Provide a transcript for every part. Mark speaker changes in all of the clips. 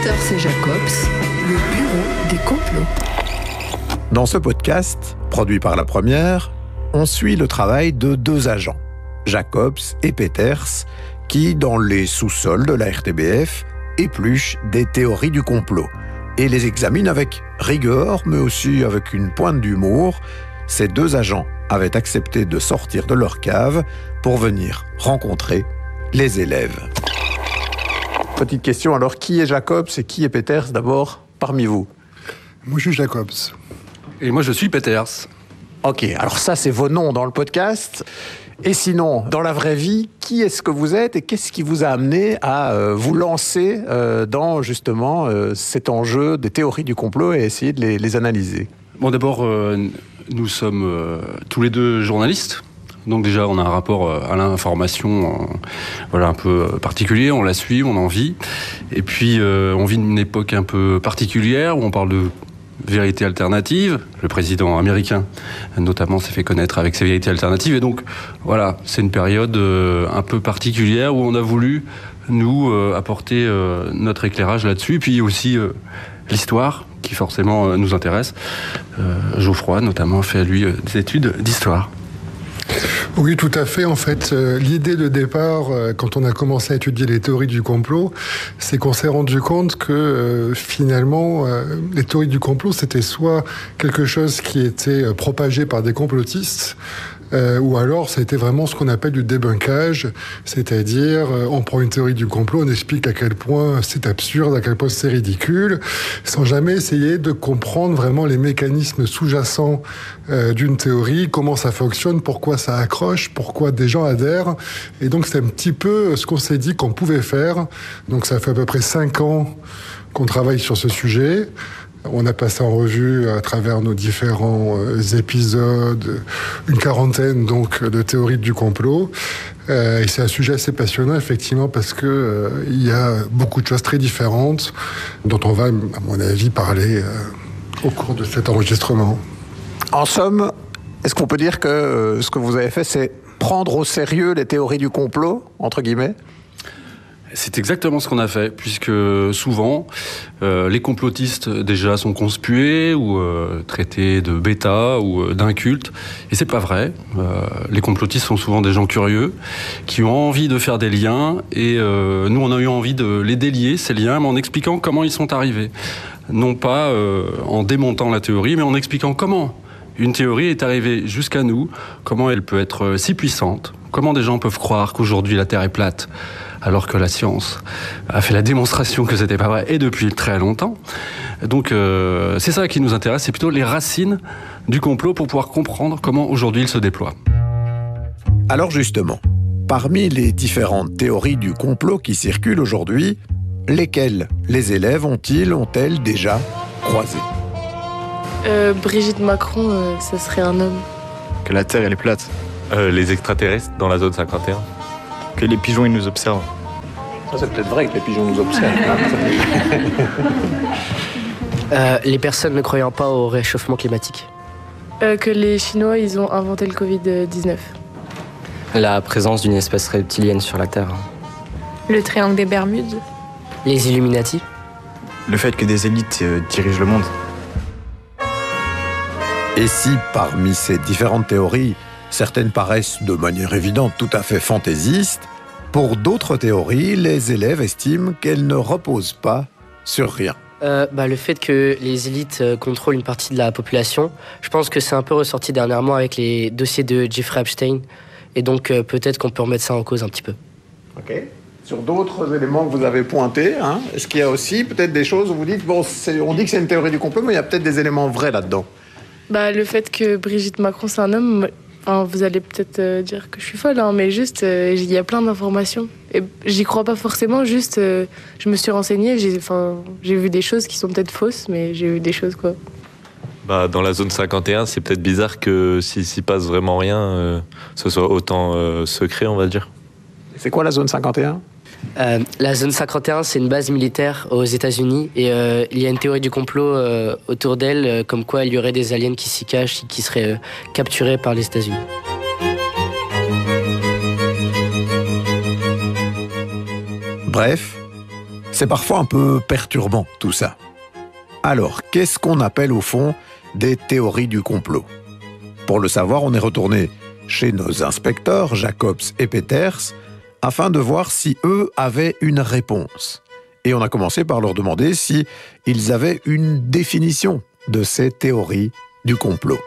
Speaker 1: Peters et Jacobs, le bureau des complots.
Speaker 2: Dans ce podcast, produit par La Première, on suit le travail de deux agents, Jacobs et Peters, qui, dans les sous-sols de la RTBF, épluchent des théories du complot et les examinent avec rigueur, mais aussi avec une pointe d'humour. Ces deux agents avaient accepté de sortir de leur cave pour venir rencontrer les élèves. Petite question, alors qui est Jacobs et qui est Peters d'abord parmi vous?
Speaker 3: Moi je suis Jacobs.
Speaker 4: Et moi je suis Peters.
Speaker 2: Ok, alors ça c'est vos noms dans le podcast. Et sinon, dans la vraie vie, qui est-ce que vous êtes et qu'est-ce qui vous a amené à vous lancer dans justement cet enjeu des théories du complot et essayer de les analyser?
Speaker 4: Bon, d'abord, nous sommes tous les deux journalistes. Donc déjà, on a un rapport à l'information un peu particulier. On la suit, on en vit. Et puis, on vit une époque un peu particulière où on parle de vérité alternative. Le président américain, notamment, s'est fait connaître avec ses vérités alternatives. Et donc, voilà, c'est une période un peu particulière où on a voulu, nous, apporter notre éclairage là-dessus. Et puis aussi l'histoire, qui forcément nous intéresse. Geoffroy, notamment, fait, lui, des études d'histoire.
Speaker 3: Oui, tout à fait. En fait, l'idée de départ, quand on a commencé à étudier les théories du complot, c'est qu'on s'est rendu compte que finalement, les théories du complot, c'était soit quelque chose qui était propagé par des complotistes, ou alors c'était vraiment ce qu'on appelle du débunkage, c'est-à-dire on prend une théorie du complot, on explique à quel point c'est absurde, à quel point c'est ridicule, sans jamais essayer de comprendre vraiment les mécanismes sous-jacents d'une théorie, comment ça fonctionne, pourquoi ça accroche, pourquoi des gens adhèrent. Et donc c'est un petit peu ce qu'on s'est dit qu'on pouvait faire. Donc ça fait à peu près 5 ans qu'on travaille sur ce sujet. On a passé en revue à travers nos différents épisodes une quarantaine donc de théories du complot. Et c'est un sujet assez passionnant effectivement parce que il y a beaucoup de choses très différentes dont on va, à mon avis, parler au cours de cet enregistrement.
Speaker 2: En somme, est-ce qu'on peut dire que ce que vous avez fait, c'est prendre au sérieux les théories du complot, entre guillemets ?
Speaker 4: C'est exactement ce qu'on a fait, puisque souvent, les complotistes déjà sont conspués ou traités de bêta ou d'incultes. Et c'est pas vrai. Les complotistes sont souvent des gens curieux, qui ont envie de faire des liens. Et nous, on a eu envie de les délier, ces liens, mais en expliquant comment ils sont arrivés. Non pas en démontant la théorie, mais en expliquant comment une théorie est arrivée jusqu'à nous, comment elle peut être si puissante, comment des gens peuvent croire qu'aujourd'hui la Terre est plate, alors que la science a fait la démonstration que c'était pas vrai, et depuis très longtemps. Donc c'est ça qui nous intéresse, c'est plutôt les racines du complot pour pouvoir comprendre comment aujourd'hui il se déploie.
Speaker 2: Alors justement, parmi les différentes théories du complot qui circulent aujourd'hui, lesquelles les élèves ont-elles déjà croisées ?
Speaker 5: Brigitte Macron, ça serait un homme.
Speaker 6: Que la Terre, elle est plate.
Speaker 7: Les extraterrestres dans la zone 51.
Speaker 6: Que les pigeons, ils nous observent.
Speaker 2: Ça, c'est peut-être vrai que les pigeons nous observent.
Speaker 8: Les personnes ne croyant pas au réchauffement climatique.
Speaker 5: Que les Chinois, ils ont inventé le Covid-19.
Speaker 8: La présence d'une espèce reptilienne sur la Terre.
Speaker 9: Le triangle des Bermudes.
Speaker 8: Les Illuminati.
Speaker 6: Le fait que des élites dirigent le monde.
Speaker 2: Et si, parmi ces différentes théories, certaines paraissent de manière évidente tout à fait fantaisistes, pour d'autres théories, les élèves estiment qu'elles ne reposent pas sur rien.
Speaker 8: Le fait que les élites contrôlent une partie de la population, je pense que c'est un peu ressorti dernièrement avec les dossiers de Jeffrey Epstein. Et donc peut-être qu'on peut remettre ça en cause un petit peu.
Speaker 2: Ok. Sur d'autres éléments que vous avez pointés, est-ce qu'il y a aussi peut-être des choses où vous dites, on dit que c'est une théorie du complot, mais il y a peut-être des éléments vrais là-dedans?
Speaker 5: Le fait que Brigitte Macron, c'est un homme, vous allez peut-être dire que je suis folle, mais juste, il y a plein d'informations. Et j'y crois pas forcément, juste, je me suis renseignée, j'ai vu des choses qui sont peut-être fausses, mais j'ai vu des choses, quoi.
Speaker 7: Dans la zone 51, c'est peut-être bizarre que s'il s'y passe vraiment rien, ce soit autant secret, on va dire.
Speaker 2: C'est quoi la zone 51 ?
Speaker 8: La zone 51, c'est une base militaire aux États-Unis et il y a une théorie du complot autour d'elle, comme quoi il y aurait des aliens qui s'y cachent et qui seraient capturés par les États-Unis.
Speaker 2: Bref, C'est parfois un peu perturbant tout ça. Alors, qu'est-ce qu'on appelle au fond des théories du complot? Pour le savoir, on est retourné chez nos inspecteurs, Jacobs et Peters, afin de voir si eux avaient une réponse. Et on a commencé par leur demander si ils avaient une définition de ces théories du complot.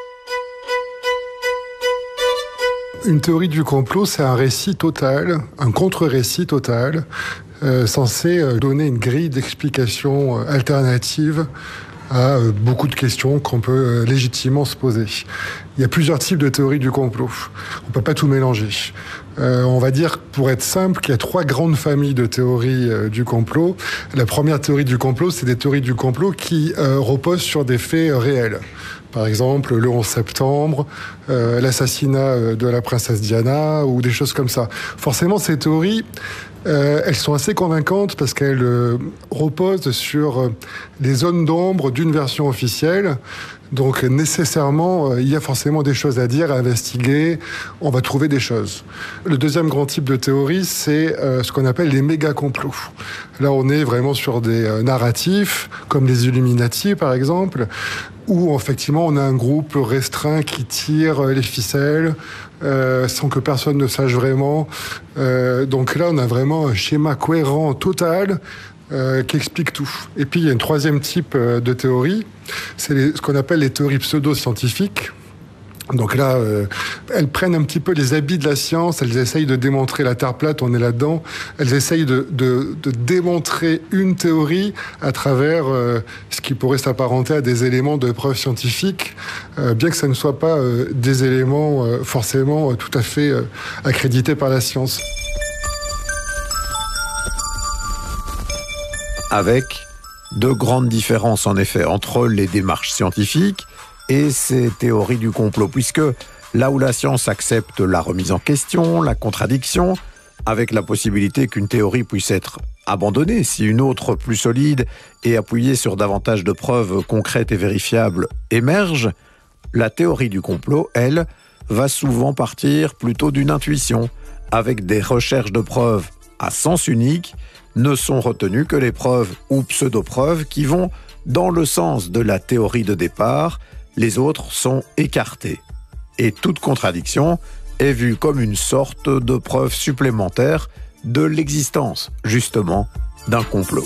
Speaker 3: Une théorie du complot, c'est un récit total, un contre-récit total, censé donner une grille d'explication alternative à beaucoup de questions qu'on peut légitimement se poser. Il y a plusieurs types de théories du complot. On ne peut pas tout mélanger. On va dire, pour être simple, qu'il y a 3 grandes familles de théories du complot. La première théorie du complot, c'est des théories du complot qui reposent sur des faits réels. Par exemple, le 11 septembre, l'assassinat de la princesse Diana, ou des choses comme ça. Forcément, ces théories, elles sont assez convaincantes parce qu'elles reposent sur les zones d'ombre d'une version officielle. Donc nécessairement, il y a forcément des choses à dire, à investiguer, on va trouver des choses. Le deuxième grand type de théorie, c'est ce qu'on appelle les méga-complots. Là, on est vraiment sur des narratifs, comme les Illuminati par exemple, où effectivement on a un groupe restreint qui tire les ficelles sans que personne ne sache vraiment. Donc là, on a vraiment un schéma cohérent total qui explique tout. Et puis il y a un troisième type de théorie, c'est ce qu'on appelle les théories pseudo-scientifiques. Donc là, elles prennent un petit peu les habits de la science, elles essayent de démontrer la Terre plate, on est là-dedans, elles essayent de démontrer une théorie à travers ce qui pourrait s'apparenter à des éléments de preuve scientifique, bien que ça ne soit pas des éléments forcément tout à fait accrédités par la science.
Speaker 2: Avec de grandes différences en effet entre les démarches scientifiques et ces théories du complot, puisque là où la science accepte la remise en question, la contradiction, avec la possibilité qu'une théorie puisse être abandonnée si une autre plus solide et appuyée sur davantage de preuves concrètes et vérifiables émerge, la théorie du complot, elle, va souvent partir plutôt d'une intuition, avec des recherches de preuves à sens unique. Ne sont retenues que les preuves ou pseudo-preuves qui vont dans le sens de la théorie de départ, les autres sont écartées. Et toute contradiction est vue comme une sorte de preuve supplémentaire de l'existence, justement, d'un complot.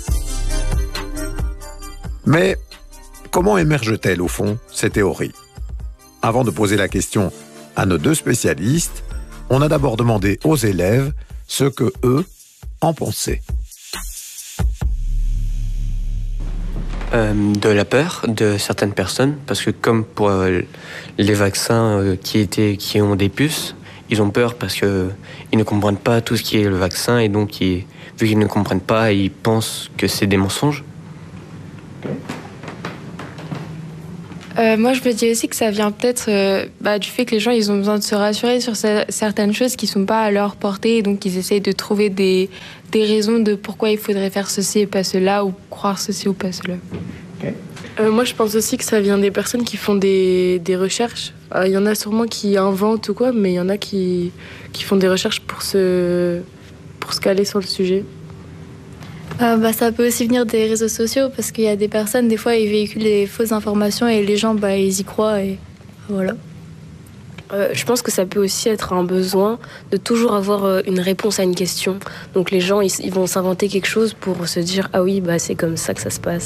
Speaker 2: Mais comment émergent-elles, au fond, ces théories? Avant de poser la question à nos 2 spécialistes, on a d'abord demandé aux élèves ce que eux en pensaient.
Speaker 10: De la peur de certaines personnes, parce que comme pour les vaccins qui ont des puces, ils ont peur parce qu'ils ne comprennent pas tout ce qui est le vaccin, et donc vu qu'ils ne comprennent pas, ils pensent que c'est des mensonges.
Speaker 9: Moi, je me dis aussi que ça vient peut-être du fait que les gens ils ont besoin de se rassurer sur certaines choses qui ne sont pas à leur portée, et donc ils essayent de trouver des raisons de pourquoi il faudrait faire ceci et pas cela, ou croire ceci ou pas cela.
Speaker 5: Moi, je pense aussi que ça vient des personnes qui font des recherches. Il y en a sûrement qui inventent ou quoi, mais il y en a qui font des recherches pour se caler sur le sujet.
Speaker 11: Ça peut aussi venir des réseaux sociaux, parce qu'il y a des personnes, des fois, ils véhiculent des fausses informations et les gens, ils y croient et voilà.
Speaker 12: Je pense que ça peut aussi être un besoin de toujours avoir une réponse à une question. Donc les gens, ils vont s'inventer quelque chose pour se dire « Ah oui, c'est comme ça que ça se passe ».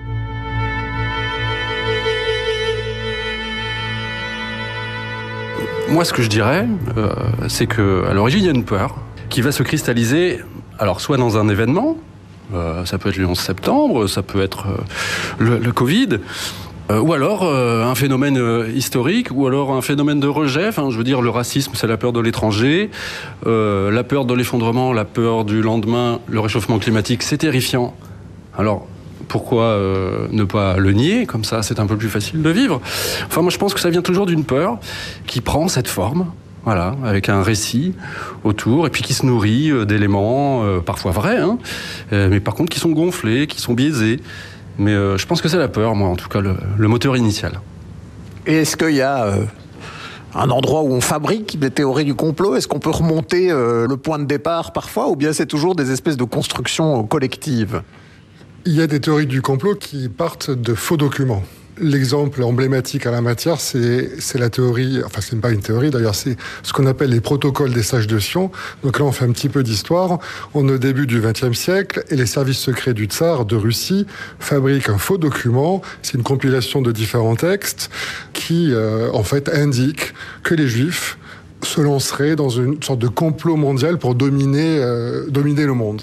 Speaker 4: Moi, ce que je dirais, c'est qu'à l'origine, il y a une peur qui va se cristalliser, alors soit dans un événement, ça peut être le 11 septembre, ça peut être le Covid, ou alors un phénomène historique, ou alors un phénomène de rejet. Enfin, je veux dire, le racisme, c'est la peur de l'étranger, la peur de l'effondrement, la peur du lendemain, le réchauffement climatique, c'est terrifiant. Alors, pourquoi ne pas le nier? Comme ça, c'est un peu plus facile de vivre. Enfin, moi, je pense que ça vient toujours d'une peur qui prend cette forme, voilà, avec un récit autour, et puis qui se nourrit d'éléments parfois vrais, mais par contre qui sont gonflés, qui sont biaisés. Mais je pense que c'est la peur, moi, en tout cas, le moteur initial.
Speaker 2: Et est-ce qu'il y a un endroit où on fabrique des théories du complot? Est-ce qu'on peut remonter le point de départ parfois, ou bien c'est toujours des espèces de constructions collectives?
Speaker 3: Il y a des théories du complot qui partent de faux documents. L'exemple emblématique à la matière, c'est la théorie, enfin c'est pas une théorie d'ailleurs, c'est ce qu'on appelle les protocoles des sages de Sion. Donc là on fait un petit peu d'histoire. On est au début du XXe siècle et les services secrets du Tsar de Russie fabriquent un faux document. C'est une compilation de différents textes qui en fait indiquent que les Juifs se lanceraient dans une sorte de complot mondial pour dominer le monde.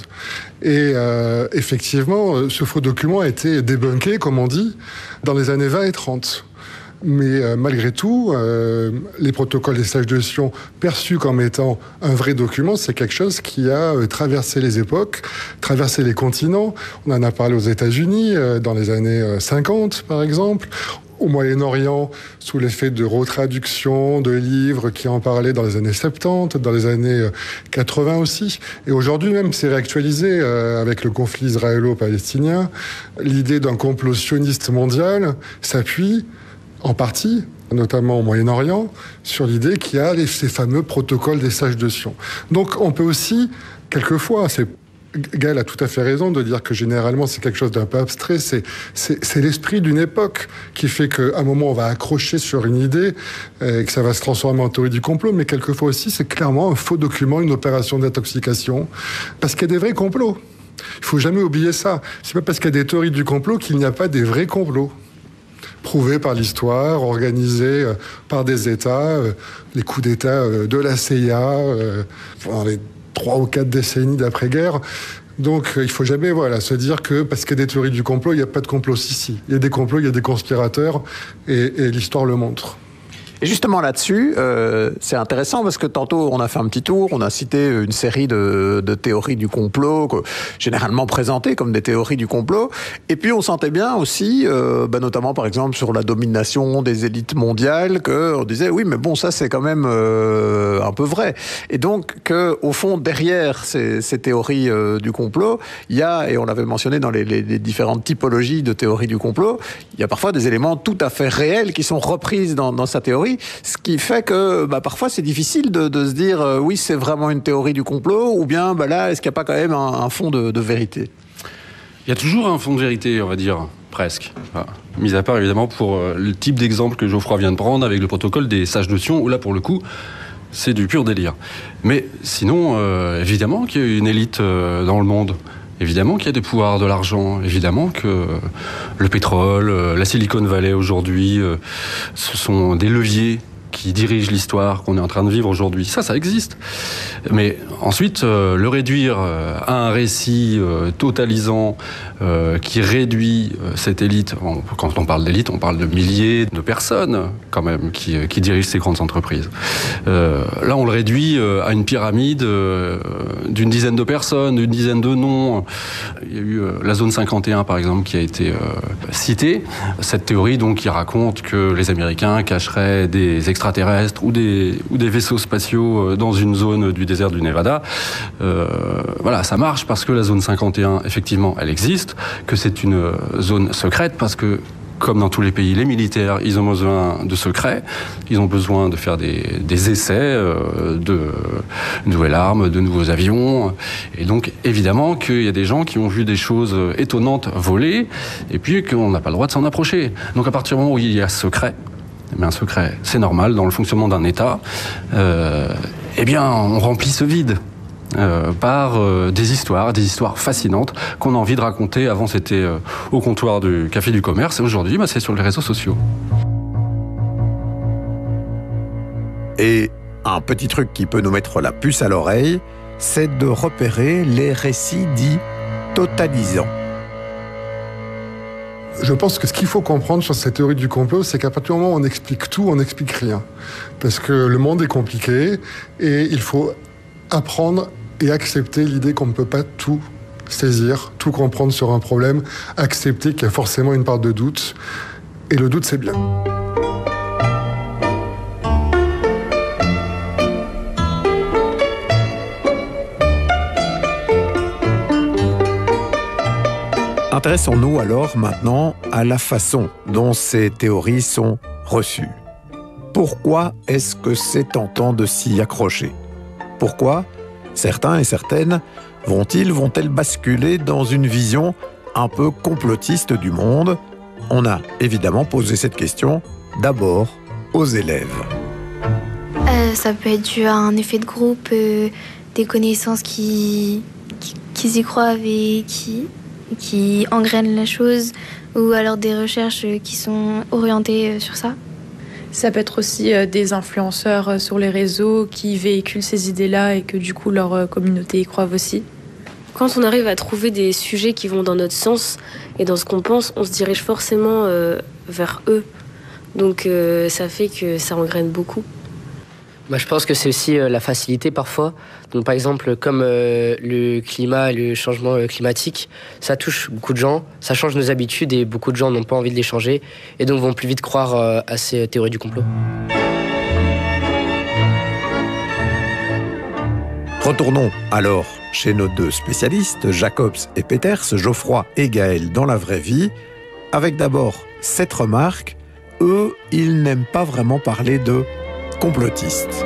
Speaker 3: Et effectivement, ce faux document a été débunké, comme on dit, dans les années 20 et 30. Mais malgré tout, les protocoles des sages de Sion, perçus comme étant un vrai document, c'est quelque chose qui a traversé les époques, traversé les continents. On en a parlé aux États-Unis dans les années 50, par exemple. Au Moyen-Orient, sous l'effet de retraductions, de livres qui en parlaient dans les années 70, dans les années 80 aussi. Et aujourd'hui même, c'est réactualisé avec le conflit israélo-palestinien. L'idée d'un complot sioniste mondial s'appuie en partie, notamment au Moyen-Orient, sur l'idée qu'il y a ces fameux protocoles des sages de Sion. Donc on peut aussi, quelquefois, Gaël a tout à fait raison de dire que généralement c'est quelque chose d'un peu abstrait, c'est l'esprit d'une époque qui fait qu'à un moment on va accrocher sur une idée et que ça va se transformer en théorie du complot, mais quelquefois aussi c'est clairement un faux document, une opération d'intoxication, parce qu'il y a des vrais complots. Il faut jamais oublier ça. C'est pas parce qu'il y a des théories du complot qu'il n'y a pas des vrais complots. Prouvés par l'histoire, organisés par des États, les coups d'État de la CIA, pendant les 3 ou 4 décennies d'après-guerre. Donc il ne faut jamais se dire que parce qu'il y a des théories du complot, il n'y a pas de complot. Si. Il y a des complots, il y a des conspirateurs, et l'histoire le montre.
Speaker 2: Et justement là-dessus, c'est intéressant parce que tantôt on a fait un petit tour, on a cité une série de théories du complot, généralement présentées comme des théories du complot, et puis on sentait bien aussi, notamment par exemple sur la domination des élites mondiales, qu'on disait oui mais bon ça c'est quand même un peu vrai. Et donc qu'au fond derrière ces théories du complot, il y a, et on l'avait mentionné dans les différentes typologies de théories du complot, il y a parfois des éléments tout à fait réels qui sont repris dans sa théorie. Ce qui fait que parfois c'est difficile de se dire oui c'est vraiment une théorie du complot, ou bien là est-ce qu'il n'y a pas quand même un fond de vérité?
Speaker 4: Il y a toujours un fond de vérité, on va dire, presque. Enfin, mis à part évidemment pour le type d'exemple que Geoffroy vient de prendre avec le protocole des sages de Sion, où là pour le coup c'est du pur délire. Mais sinon évidemment qu'il y a une élite dans le monde. Évidemment qu'il y a des pouvoirs de l'argent, évidemment que le pétrole, la Silicon Valley aujourd'hui, ce sont des leviers qui dirigent l'histoire qu'on est en train de vivre aujourd'hui. Ça existe. Mais ensuite, le réduire à un récit totalisant qui réduit cette élite, quand on parle d'élite, on parle de milliers de personnes quand même qui dirigent ces grandes entreprises. Là, on le réduit à une pyramide d'une dizaine de personnes, d'une dizaine de noms. Il y a eu la zone 51, par exemple, qui a été citée. Cette théorie, donc, qui raconte que les Américains cacheraient des extraterrestres ou des vaisseaux spatiaux dans une zone du désert du Nevada. Ça marche parce que la zone 51, effectivement, elle existe, que c'est une zone secrète parce que, comme dans tous les pays, les militaires, ils ont besoin de secrets, ils ont besoin de faire des essais de nouvelles armes, de nouveaux avions. Et donc, évidemment, qu'il y a des gens qui ont vu des choses étonnantes voler, et puis qu'on n'a pas le droit de s'en approcher. Donc, à partir du moment où il y a secret, mais un secret, c'est normal dans le fonctionnement d'un État, on remplit ce vide. Par des histoires fascinantes qu'on a envie de raconter. Avant, c'était au comptoir du Café du Commerce, et aujourd'hui, c'est sur les réseaux sociaux.
Speaker 2: Et un petit truc qui peut nous mettre la puce à l'oreille, c'est de repérer les récits dits totalisants.
Speaker 3: Je pense que ce qu'il faut comprendre sur cette théorie du complot, c'est qu'à partir du moment où on explique tout, on n'explique rien. Parce que le monde est compliqué et il faut apprendre et accepter l'idée qu'on ne peut pas tout saisir, tout comprendre sur un problème, accepter qu'il y a forcément une part de doute. Et le doute, c'est bien.
Speaker 2: Intéressons-nous alors maintenant à la façon dont ces théories sont reçues. Pourquoi est-ce que c'est tentant de s'y accrocher ? Pourquoi certains et certaines vont-elles basculer dans une vision un peu complotiste du monde ? On a évidemment posé cette question d'abord aux élèves.
Speaker 11: Ça peut être dû à un effet de groupe, des connaissances qui y croient et qui engrainent la chose, ou alors des recherches qui sont orientées sur ça.
Speaker 13: Ça peut être aussi des influenceurs sur les réseaux qui véhiculent ces idées-là et que du coup leur communauté y croit aussi.
Speaker 12: Quand on arrive à trouver des sujets qui vont dans notre sens et dans ce qu'on pense, on se dirige forcément vers eux. Donc ça fait que ça engraine beaucoup.
Speaker 8: Je pense que c'est aussi la facilité parfois. Donc, par exemple, comme le climat et le changement climatique, ça touche beaucoup de gens, ça change nos habitudes et beaucoup de gens n'ont pas envie de les changer et donc vont plus vite croire à ces théories du complot.
Speaker 2: Retournons alors chez nos deux spécialistes, Jacobs et Peters, Geoffroy et Gaël dans la vraie vie, avec d'abord cette remarque, eux, ils n'aiment pas vraiment parler de complotistes.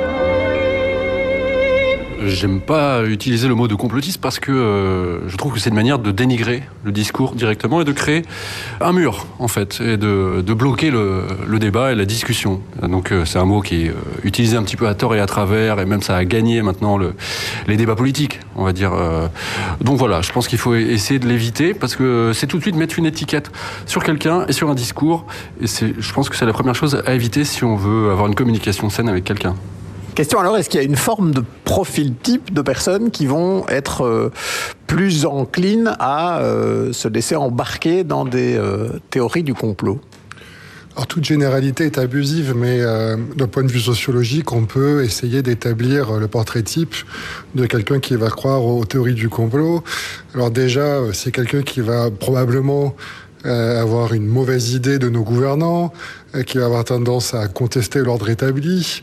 Speaker 4: J'aime pas utiliser le mot de complotiste parce que je trouve que c'est une manière de dénigrer le discours directement et de créer un mur, en fait, et de bloquer le débat et la discussion. Donc c'est un mot qui est utilisé un petit peu à tort et à travers, et même ça a gagné maintenant les débats politiques, on va dire. Donc voilà, je pense qu'il faut essayer de l'éviter parce que c'est tout de suite mettre une étiquette sur quelqu'un et sur un discours. Et je pense que c'est la première chose à éviter si on veut avoir une communication saine avec quelqu'un.
Speaker 2: Question alors, est-ce qu'il y a une forme de profil type de personnes qui vont être plus enclines à se laisser embarquer dans des théories du complot ?
Speaker 3: Alors, toute généralité est abusive, mais d'un point de vue sociologique, on peut essayer d'établir le portrait type de quelqu'un qui va croire aux théories du complot. Alors déjà, c'est quelqu'un qui va probablement avoir une mauvaise idée de nos gouvernants, qui va avoir tendance à contester l'ordre établi,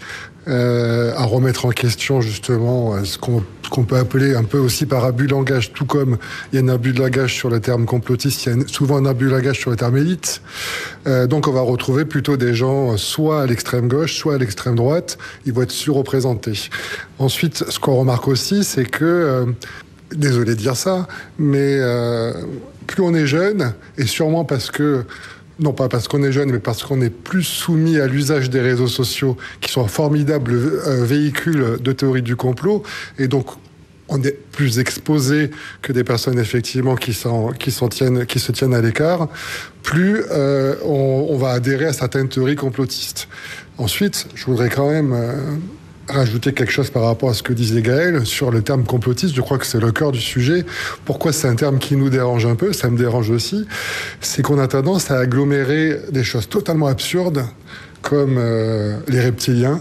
Speaker 3: à remettre en question justement ce qu'on peut appeler un peu aussi par abus de langage, tout comme il y a un abus de langage sur le terme complotiste, il y a souvent un abus de langage sur le terme élite. Donc on va retrouver plutôt des gens soit à l'extrême gauche, soit à l'extrême droite, ils vont être surreprésentés. Ensuite, ce qu'on remarque aussi, c'est que, désolé de dire ça, mais plus on est jeune, et sûrement parce que non pas parce qu'on est jeune, mais parce qu'on est plus soumis à l'usage des réseaux sociaux, qui sont un formidable véhicule de théorie du complot, et donc on est plus exposé que des personnes effectivement qui se tiennent à l'écart, plus on va adhérer à certaines théories complotistes. Ensuite, je voudrais quand même rajouter quelque chose par rapport à ce que disait Gaël sur le terme complotiste. Je crois que c'est le cœur du sujet. Pourquoi c'est un terme qui nous dérange un peu, ça me dérange aussi, c'est qu'on a tendance à agglomérer des choses totalement absurdes comme les reptiliens,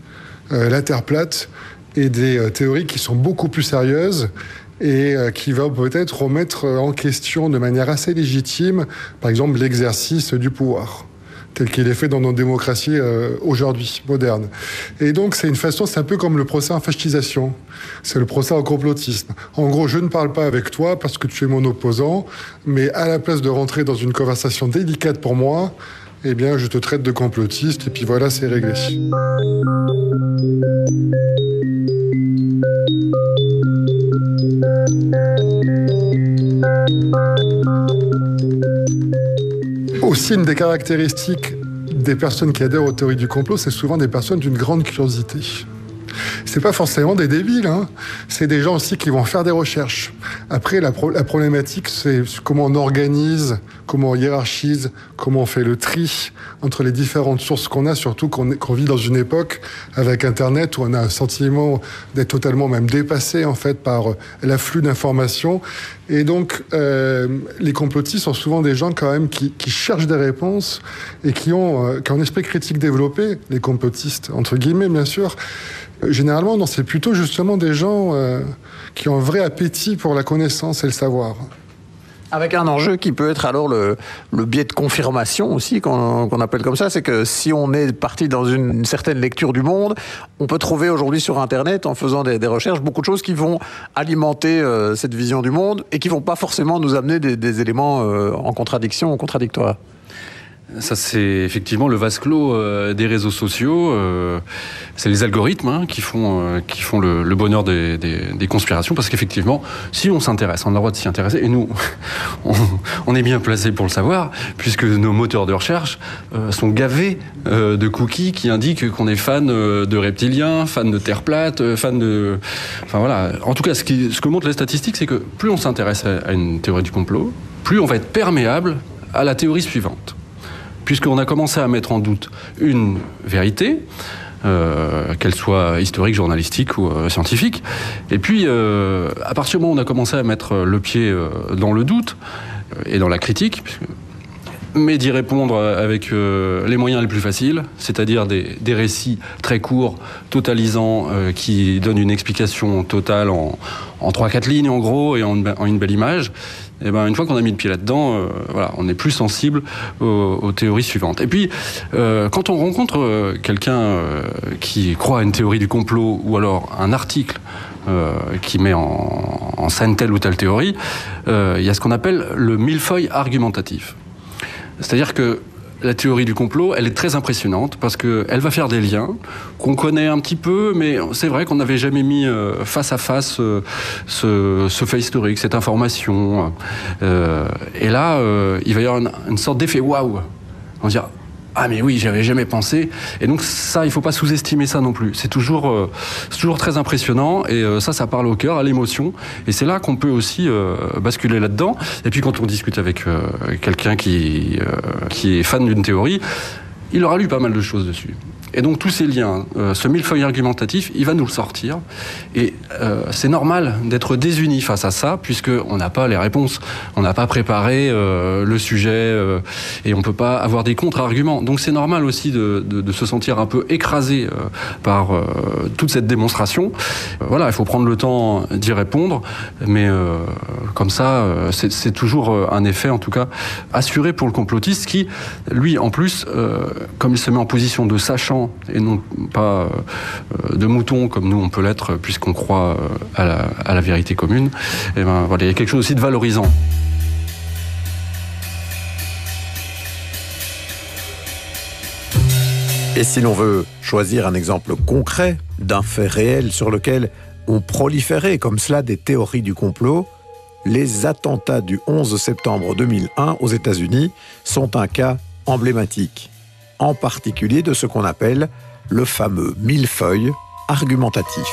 Speaker 3: la Terre plate et des théories qui sont beaucoup plus sérieuses et qui va peut-être remettre en question de manière assez légitime, par exemple, l'exercice du pouvoir tel qu'il est fait dans nos démocraties aujourd'hui, modernes. Et donc, c'est un peu comme le procès en fascisation. C'est le procès en complotisme. En gros, je ne parle pas avec toi parce que tu es mon opposant, mais à la place de rentrer dans une conversation délicate pour moi, eh bien, je te traite de complotiste, et puis voilà, c'est réglé. Aussi, une des caractéristiques des personnes qui adhèrent aux théories du complot, c'est souvent des personnes d'une grande curiosité. C'est pas forcément des débiles, hein. C'est des gens aussi qui vont faire des recherches. Après, la problématique, c'est comment on organise, comment on hiérarchise, comment on fait le tri entre les différentes sources qu'on a, surtout qu'on vit dans une époque avec Internet où on a un sentiment d'être totalement même dépassé en fait par l'afflux d'informations. Et donc, les complotistes sont souvent des gens quand même qui cherchent des réponses et qui ont un esprit critique développé, les complotistes, entre guillemets, bien sûr. Généralement, non, c'est plutôt justement des gens qui ont un vrai appétit pour la connaissance et le savoir.
Speaker 2: Avec un enjeu qui peut être alors le biais de confirmation aussi, qu'on appelle comme ça, c'est que si on est parti dans une certaine lecture du monde, on peut trouver aujourd'hui sur Internet, en faisant des recherches, beaucoup de choses qui vont alimenter cette vision du monde et qui vont pas forcément nous amener des éléments en contradiction ou contradictoires.
Speaker 4: ça c'est effectivement le vase clos des réseaux sociaux. C'est les algorithmes qui font le bonheur des conspirations, parce qu'effectivement, si on s'intéresse, on a le droit de s'y intéresser, et nous, on est bien placé pour le savoir, puisque nos moteurs de recherche sont gavés de cookies qui indiquent qu'on est fan de reptiliens, fan de Terre plate, fan de... Enfin voilà. En tout cas, ce que montrent les statistiques, c'est que plus on s'intéresse à une théorie du complot, plus on va être perméable à la théorie suivante. Puisqu'on a commencé à mettre en doute une vérité, qu'elle soit historique, journalistique ou scientifique. Et puis, à partir du moment où on a commencé à mettre le pied dans le doute et dans la critique, mais d'y répondre avec les moyens les plus faciles, c'est-à-dire des récits très courts, totalisants, qui donnent une explication totale en 3-4 lignes en gros et en une belle image. Et ben, une fois qu'on a mis le pied là-dedans, voilà, on est plus sensible aux théories suivantes. Et puis, quand on rencontre quelqu'un qui croit à une théorie du complot, ou alors un article qui met en scène telle ou telle théorie, il y a ce qu'on appelle le millefeuille argumentatif. C'est-à-dire que la théorie du complot, elle est très impressionnante parce qu'elle va faire des liens qu'on connaît un petit peu, mais c'est vrai qu'on n'avait jamais mis face à face ce fait historique, cette information. Et là, il va y avoir une sorte d'effet waouh. On va dire, ah mais oui, j'avais jamais pensé. Et donc ça, il faut pas sous-estimer ça non plus. C'est toujours très impressionnant, et ça parle au cœur, à l'émotion. Et c'est là qu'on peut aussi basculer là-dedans. Et puis quand on discute avec quelqu'un qui est fan d'une théorie, il aura lu pas mal de choses dessus. Et donc tous ces liens, ce millefeuille argumentatif, il va nous le sortir. Et c'est normal d'être désunis face à ça, puisqu'on n'a pas les réponses, on n'a pas préparé le sujet, et on ne peut pas avoir des contre-arguments. Donc c'est normal aussi de se sentir un peu écrasé par toute cette démonstration. Voilà, il faut prendre le temps d'y répondre, mais comme ça, c'est toujours un effet, en tout cas, assuré pour le complotiste qui, lui, en plus, comme il se met en position de sachant et non pas de mouton comme nous on peut l'être puisqu'on croit à la vérité commune, et ben voilà, il y a quelque chose aussi de valorisant.
Speaker 2: Et si l'on veut choisir un exemple concret d'un fait réel sur lequel ont proliféré comme cela des théories du complot, les attentats du 11 septembre 2001 aux États-Unis sont un cas emblématique, en particulier de ce qu'on appelle le fameux millefeuille argumentatif.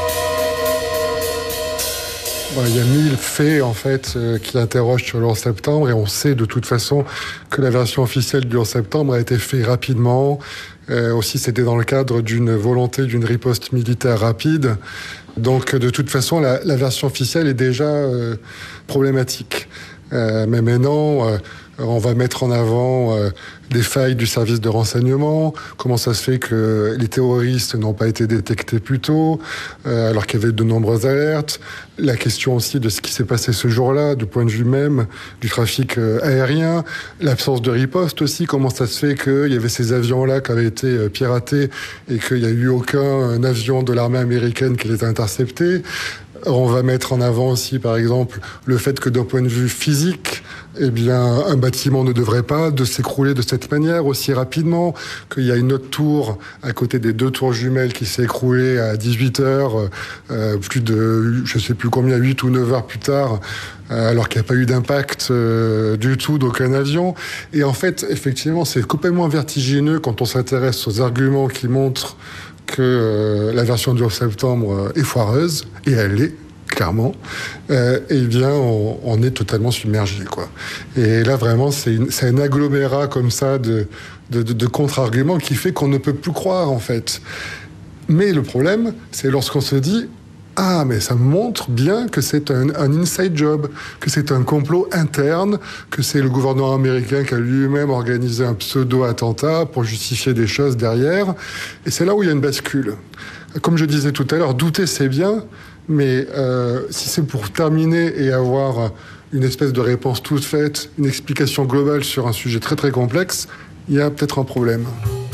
Speaker 3: Il y a 1000 faits en fait qui interrogent sur le 11 septembre, et on sait de toute façon que la version officielle du 11 septembre a été faite rapidement. Aussi, c'était dans le cadre d'une volonté d'une riposte militaire rapide. Donc, de toute façon, la version officielle est déjà problématique. Mais maintenant, on va mettre en avant des failles du service de renseignement, comment ça se fait que les terroristes n'ont pas été détectés plus tôt, alors qu'il y avait de nombreuses alertes. La question aussi de ce qui s'est passé ce jour-là, du point de vue même du trafic aérien, l'absence de riposte aussi, comment ça se fait qu'il y avait ces avions-là qui avaient été piratés et qu'il n'y a eu aucun avion de l'armée américaine qui les a interceptés. On va mettre en avant aussi, par exemple, le fait que d'un point de vue physique, eh bien, un bâtiment ne devrait pas s'écrouler de cette manière aussi rapidement, qu'il y a une autre tour à côté des 2 tours jumelles qui s'est écroulée à 18h, plus de, je sais plus combien, 8 ou 9 heures plus tard, alors qu'il n'y a pas eu d'impact du tout d'aucun avion. Et en fait, effectivement, c'est complètement vertigineux quand on s'intéresse aux arguments qui montrent que la version du 11 septembre est foireuse, et elle l'est, clairement, eh bien, on est totalement submergé, quoi. Et là, vraiment, c'est un agglomérat comme ça de contre-arguments qui fait qu'on ne peut plus croire, en fait. Mais le problème, c'est lorsqu'on se dit « Ah, mais ça montre bien que c'est un inside job, que c'est un complot interne, que c'est le gouvernement américain qui a lui-même organisé un pseudo-attentat pour justifier des choses derrière. » Et c'est là où il y a une bascule. Comme je disais tout à l'heure, douter, c'est bien, mais si c'est pour terminer et avoir une espèce de réponse toute faite, une explication globale sur un sujet très très complexe, il y a peut-être un problème.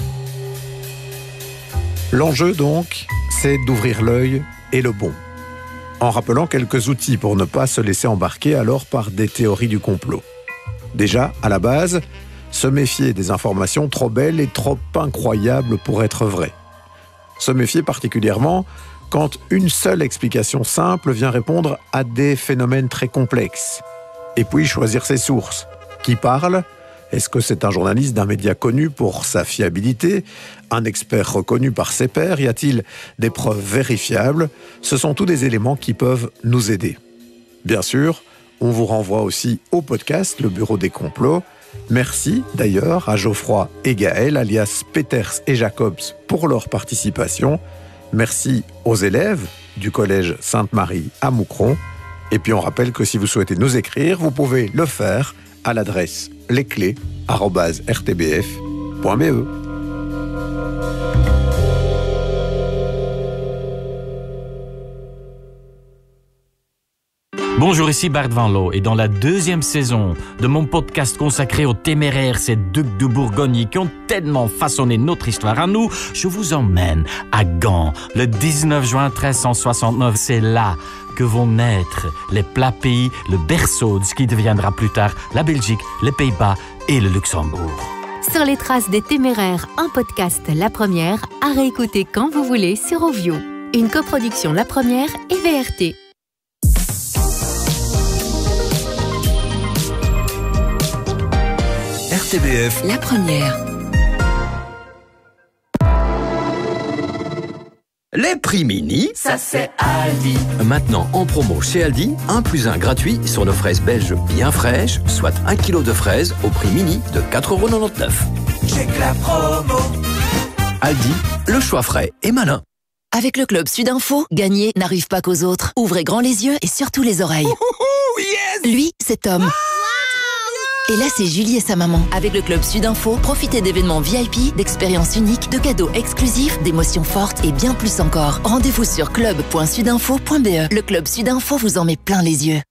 Speaker 2: L'enjeu donc, c'est d'ouvrir l'œil et le bon, en rappelant quelques outils pour ne pas se laisser embarquer alors par des théories du complot. Déjà, à la base, Se méfier des informations trop belles et trop incroyables pour être vraies. Se méfier particulièrement quand une seule explication simple vient répondre à des phénomènes très complexes. Et puis choisir ses sources. Qui parle ? Est-ce que c'est un journaliste d'un média connu pour sa fiabilité, un expert reconnu par ses pairs ? Y a-t-il des preuves vérifiables ? Ce sont tous des éléments qui peuvent nous aider. Bien sûr, on vous renvoie aussi au podcast Le Bureau des complots. Merci d'ailleurs à Geoffroy et Gaël, alias Peters et Jacobs, pour leur participation. Merci aux élèves du collège Sainte-Marie à Moucron. Et puis on rappelle que si vous souhaitez nous écrire, vous pouvez le faire à l'adresse lesclés@rtbf.be.
Speaker 14: Bonjour, ici Bart Van Loo et dans la 2e saison de mon podcast consacré aux téméraires, ces ducs de Bourgogne qui ont tellement façonné notre histoire à nous, je vous emmène à Gand le 19 juin 1369. C'est là que vont naître les plats pays, le berceau de ce qui deviendra plus tard la Belgique, les Pays-Bas et le Luxembourg.
Speaker 15: Sur les traces des téméraires, un podcast La Première à réécouter quand vous voulez sur Ovio. Une coproduction La Première et VRT.
Speaker 16: RTBF
Speaker 1: La Première.
Speaker 16: Les prix mini,
Speaker 17: ça c'est Aldi.
Speaker 16: Maintenant en promo chez Aldi, 1 + 1 gratuit sur nos fraises belges bien fraîches, soit 1 kg de fraises au prix mini de 4,99 €.
Speaker 17: Check la promo.
Speaker 16: Aldi, le choix frais et malin.
Speaker 1: Avec le Club Sud Info, gagner n'arrive pas qu'aux autres. Ouvrez grand les yeux et surtout les oreilles.
Speaker 17: Yes.
Speaker 1: Lui, c'est Tom. Et là, c'est Julie et sa maman. Avec le Club Sud Info, profitez d'événements VIP, d'expériences uniques, de cadeaux exclusifs, d'émotions fortes et bien plus encore. Rendez-vous sur club.sudinfo.be. Le Club Sud Info vous en met plein les yeux.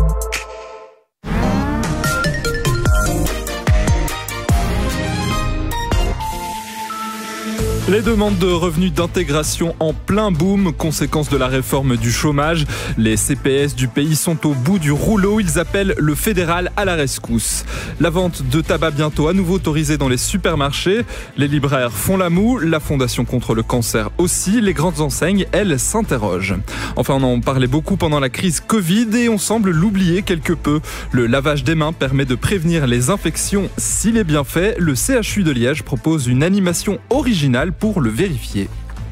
Speaker 18: Les demandes de revenus d'intégration en plein boom, conséquence de la réforme du chômage. Les CPS du pays sont au bout du rouleau. Ils appellent le fédéral à la rescousse. La vente de tabac bientôt à nouveau autorisée dans les supermarchés. Les libraires font la moue. La Fondation contre le cancer aussi. Les grandes enseignes, elles, s'interrogent. Enfin, on en parlait beaucoup pendant la crise Covid et on semble l'oublier quelque peu. Le lavage des mains permet de prévenir les infections s'il est bien fait. Le CHU de Liège propose une animation originale pour le vérifier.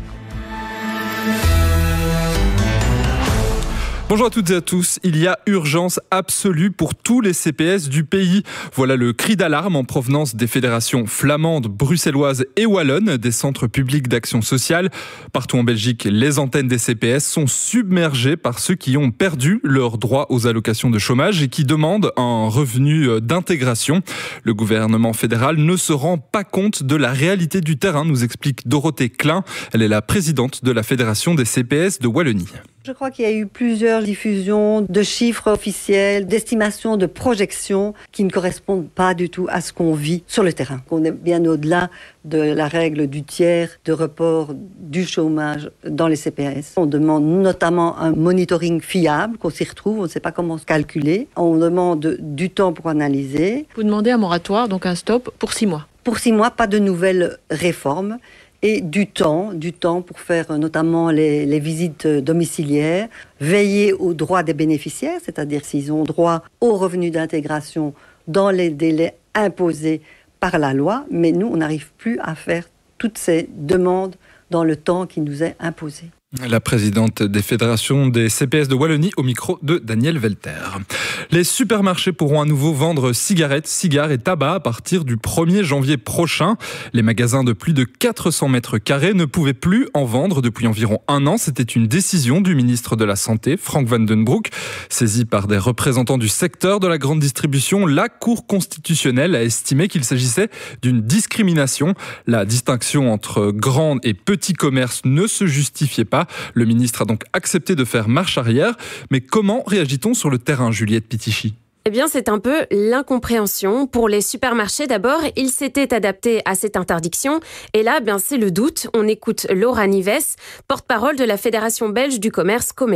Speaker 18: Bonjour à toutes et à tous, il y a urgence absolue pour tous les CPS du pays. Voilà le cri d'alarme en provenance des fédérations flamandes, bruxelloises et wallonnes des centres publics d'action sociale. Partout en Belgique, les antennes des CPS sont submergées par ceux qui ont perdu leur droit aux allocations de chômage et qui demandent un revenu d'intégration. Le gouvernement fédéral ne se rend pas compte de la réalité du terrain, nous explique Dorothée Klein. Elle est la présidente de la fédération des CPS de Wallonie.
Speaker 19: Je crois qu'il y a eu plusieurs diffusions de chiffres officiels, d'estimations, de projections qui ne correspondent pas du tout à ce qu'on vit sur le terrain. On est bien au-delà de la règle du tiers de report du chômage dans les CPS. On demande notamment un monitoring fiable, qu'on s'y retrouve, on ne sait pas comment se calculer. On demande du temps pour analyser.
Speaker 20: Vous demandez un moratoire, donc un stop pour 6 mois.
Speaker 19: Pour 6 mois, pas de nouvelles réformes. Et du temps pour faire notamment les visites domiciliaires, veiller aux droits des bénéficiaires, c'est-à-dire s'ils ont droit aux revenus d'intégration dans les délais imposés par la loi. Mais nous, on n'arrive plus à faire toutes ces demandes dans le temps qui nous est imposé.
Speaker 18: La présidente des fédérations des CPS de Wallonie au micro de Daniel Velter. Les supermarchés pourront à nouveau vendre cigarettes, cigares et tabac à partir du 1er janvier prochain. Les magasins de plus de 400 mètres carrés ne pouvaient plus en vendre depuis environ 1 an. C'était une décision du ministre de la Santé, Frank Van Den Broek. Saisi par des représentants du secteur de la grande distribution, la Cour constitutionnelle a estimé qu'il s'agissait d'une discrimination. La distinction entre grands et petits commerces ne se justifiait pas. Le ministre a donc accepté de faire marche arrière. Mais comment réagit-on sur le terrain, Juliette Pitichy ?
Speaker 21: Eh bien, c'est un peu l'incompréhension. Pour les supermarchés, d'abord, ils s'étaient adaptés à cette interdiction. Et là, c'est le doute. On écoute Laura Nives, porte-parole de la Fédération belge du commerce Comeos.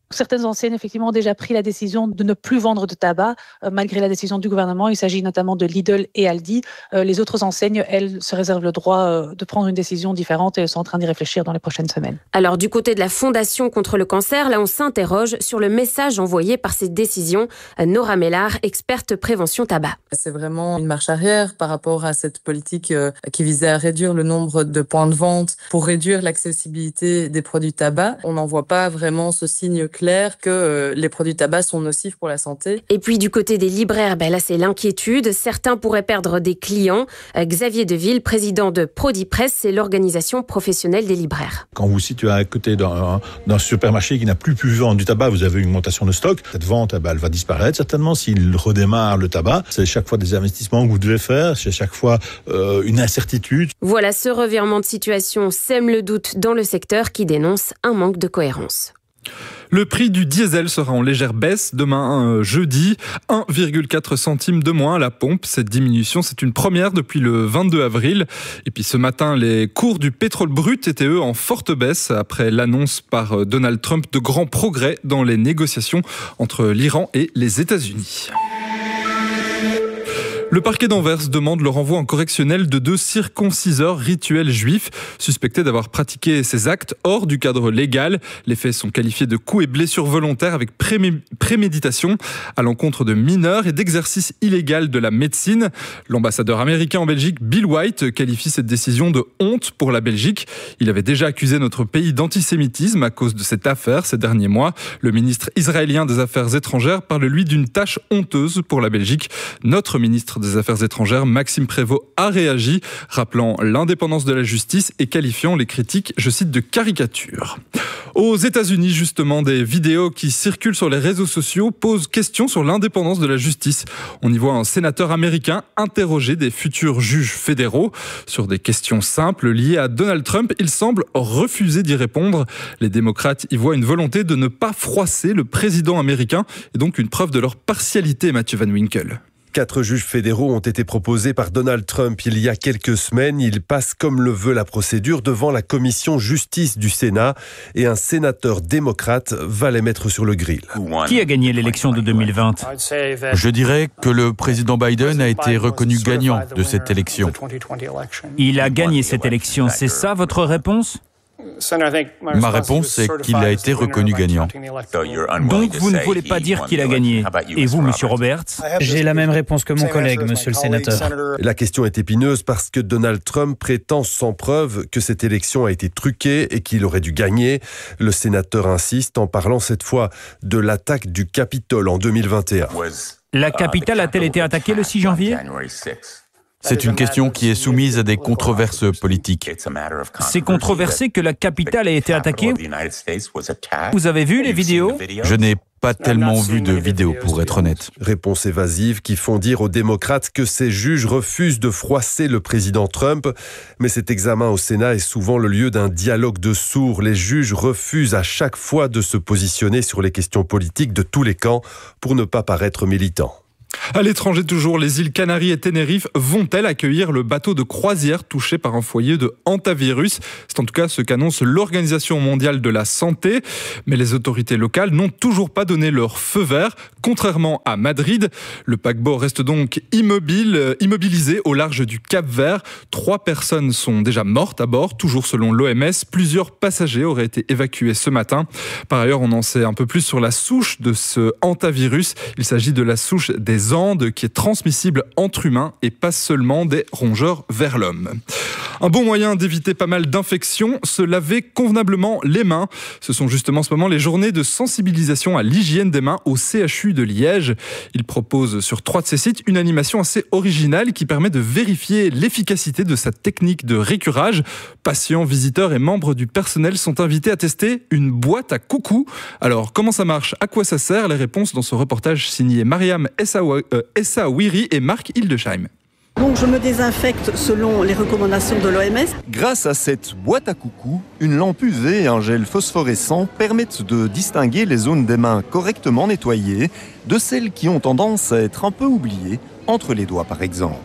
Speaker 6: Certaines enseignes, effectivement, ont déjà pris la décision de ne plus vendre de tabac, malgré la décision du gouvernement. Il s'agit notamment de Lidl et Aldi. Les autres enseignes, elles, se réservent le droit de prendre une décision différente et elles sont en train d'y réfléchir dans les prochaines semaines.
Speaker 21: Alors, du côté de la Fondation contre le cancer, là, on s'interroge sur le message envoyé par ces décisions. Nora Mellard, experte prévention tabac.
Speaker 22: C'est vraiment une marche arrière par rapport à cette politique qui visait à réduire le nombre de points de vente pour réduire l'accessibilité des produits tabac. On n'en voit pas vraiment ce signe clair que les produits tabac sont nocifs pour la santé.
Speaker 21: Et puis du côté des libraires, là c'est l'inquiétude. Certains pourraient perdre des clients. Xavier Deville, président de Prodipresse, c'est l'organisation professionnelle des libraires.
Speaker 23: Quand vous vous situez à côté d'un supermarché qui n'a plus pu vendre du tabac, vous avez une augmentation de stock. Cette vente, elle va disparaître certainement s'il redémarre le tabac. C'est chaque fois des investissements que vous devez faire. C'est chaque fois une incertitude.
Speaker 21: Voilà, ce revirement de situation sème le doute dans le secteur qui dénonce un manque de cohérence.
Speaker 18: Le prix du diesel sera en légère baisse demain, jeudi, 1,4 centime de moins à la pompe. Cette diminution, c'est une première depuis le 22 avril. Et puis ce matin, les cours du pétrole brut étaient eux en forte baisse après l'annonce par Donald Trump de grands progrès dans les négociations entre l'Iran et les États-Unis. Le parquet d'Anvers demande le renvoi en correctionnel de 2 circonciseurs rituels juifs suspectés d'avoir pratiqué ces actes hors du cadre légal. Les faits sont qualifiés de coups et blessures volontaires avec préméditation à l'encontre de mineurs et d'exercice illégal de la médecine. L'ambassadeur américain en Belgique, Bill White, qualifie cette décision de honte pour la Belgique. Il avait déjà accusé notre pays d'antisémitisme à cause de cette affaire ces derniers mois. Le ministre israélien des Affaires étrangères parle lui d'une tâche honteuse pour la Belgique. Notre ministre des Affaires étrangères, Maxime Prévost, a réagi, rappelant l'indépendance de la justice et qualifiant les critiques, je cite, de caricature. Aux États-Unis, justement, des vidéos qui circulent sur les réseaux sociaux posent question sur l'indépendance de la justice. On y voit un sénateur américain interroger des futurs juges fédéraux sur des questions simples liées à Donald Trump. Il semble refuser d'y répondre. Les démocrates y voient une volonté de ne pas froisser le président américain et donc une preuve de leur partialité, Mathieu Van Winkle.
Speaker 24: 4 juges fédéraux ont été proposés par Donald Trump il y a quelques semaines. Ils passent comme le veut la procédure devant la commission justice du Sénat et un sénateur démocrate va les mettre sur le grill.
Speaker 25: Qui a gagné l'élection de 2020 ?
Speaker 26: Je dirais que le président Biden a été reconnu gagnant de cette élection.
Speaker 25: Il a gagné cette élection, c'est ça votre réponse ?
Speaker 26: Ma réponse est qu'il a été reconnu gagnant.
Speaker 25: Donc vous ne voulez pas dire qu'il a gagné. Et vous, monsieur Roberts ?
Speaker 27: J'ai la même réponse que mon collègue, monsieur le sénateur.
Speaker 24: La question est épineuse parce que Donald Trump prétend sans preuve que cette élection a été truquée et qu'il aurait dû gagner. Le sénateur insiste en parlant cette fois de l'attaque du Capitole en 2021.
Speaker 25: La capitale a-t-elle été attaquée le 6 janvier ?
Speaker 26: C'est une question qui est soumise à des controverses politiques.
Speaker 25: C'est controversé que la capitale ait été attaquée. Vous avez vu les vidéos ?
Speaker 26: Je n'ai pas tellement vu de vidéos, pour être honnête.
Speaker 24: Réponse évasive qui font dire aux démocrates que ces juges refusent de froisser le président Trump. Mais cet examen au Sénat est souvent le lieu d'un dialogue de sourds. Les juges refusent à chaque fois de se positionner sur les questions politiques de tous les camps pour ne pas paraître militants.
Speaker 18: À l'étranger toujours, les îles Canaries et Tenerife vont-elles accueillir le bateau de croisière touché par un foyer de hantavirus ? C'est en tout cas ce qu'annonce l'Organisation mondiale de la santé. Mais les autorités locales n'ont toujours pas donné leur feu vert. Contrairement à Madrid, le paquebot reste donc immobilisé au large du Cap-Vert. 3 personnes sont déjà mortes à bord, toujours selon l'OMS. Plusieurs passagers auraient été évacués ce matin. Par ailleurs, on en sait un peu plus sur la souche de ce hantavirus. Il s'agit de la souche des Andes qui est transmissible entre humains et pas seulement des rongeurs vers l'homme. Un bon moyen d'éviter pas mal d'infections, se laver convenablement les mains. Ce sont justement en ce moment les journées de sensibilisation à l'hygiène des mains au CHU de Liège. Il propose sur 3 de ses sites une animation assez originale qui permet de vérifier l'efficacité de sa technique de récurage. Patients, visiteurs et membres du personnel sont invités à tester une boîte à coucou. Alors, comment ça marche ? À quoi ça sert ? Les réponses dans ce reportage signé Mariam Essaouiri et Marc Hildesheim.
Speaker 28: Donc je me désinfecte selon les recommandations de l'OMS.
Speaker 29: Grâce à cette boîte à coucou, une lampe UV et un gel phosphorescent permettent de distinguer les zones des mains correctement nettoyées de celles qui ont tendance à être un peu oubliées, entre les doigts par exemple.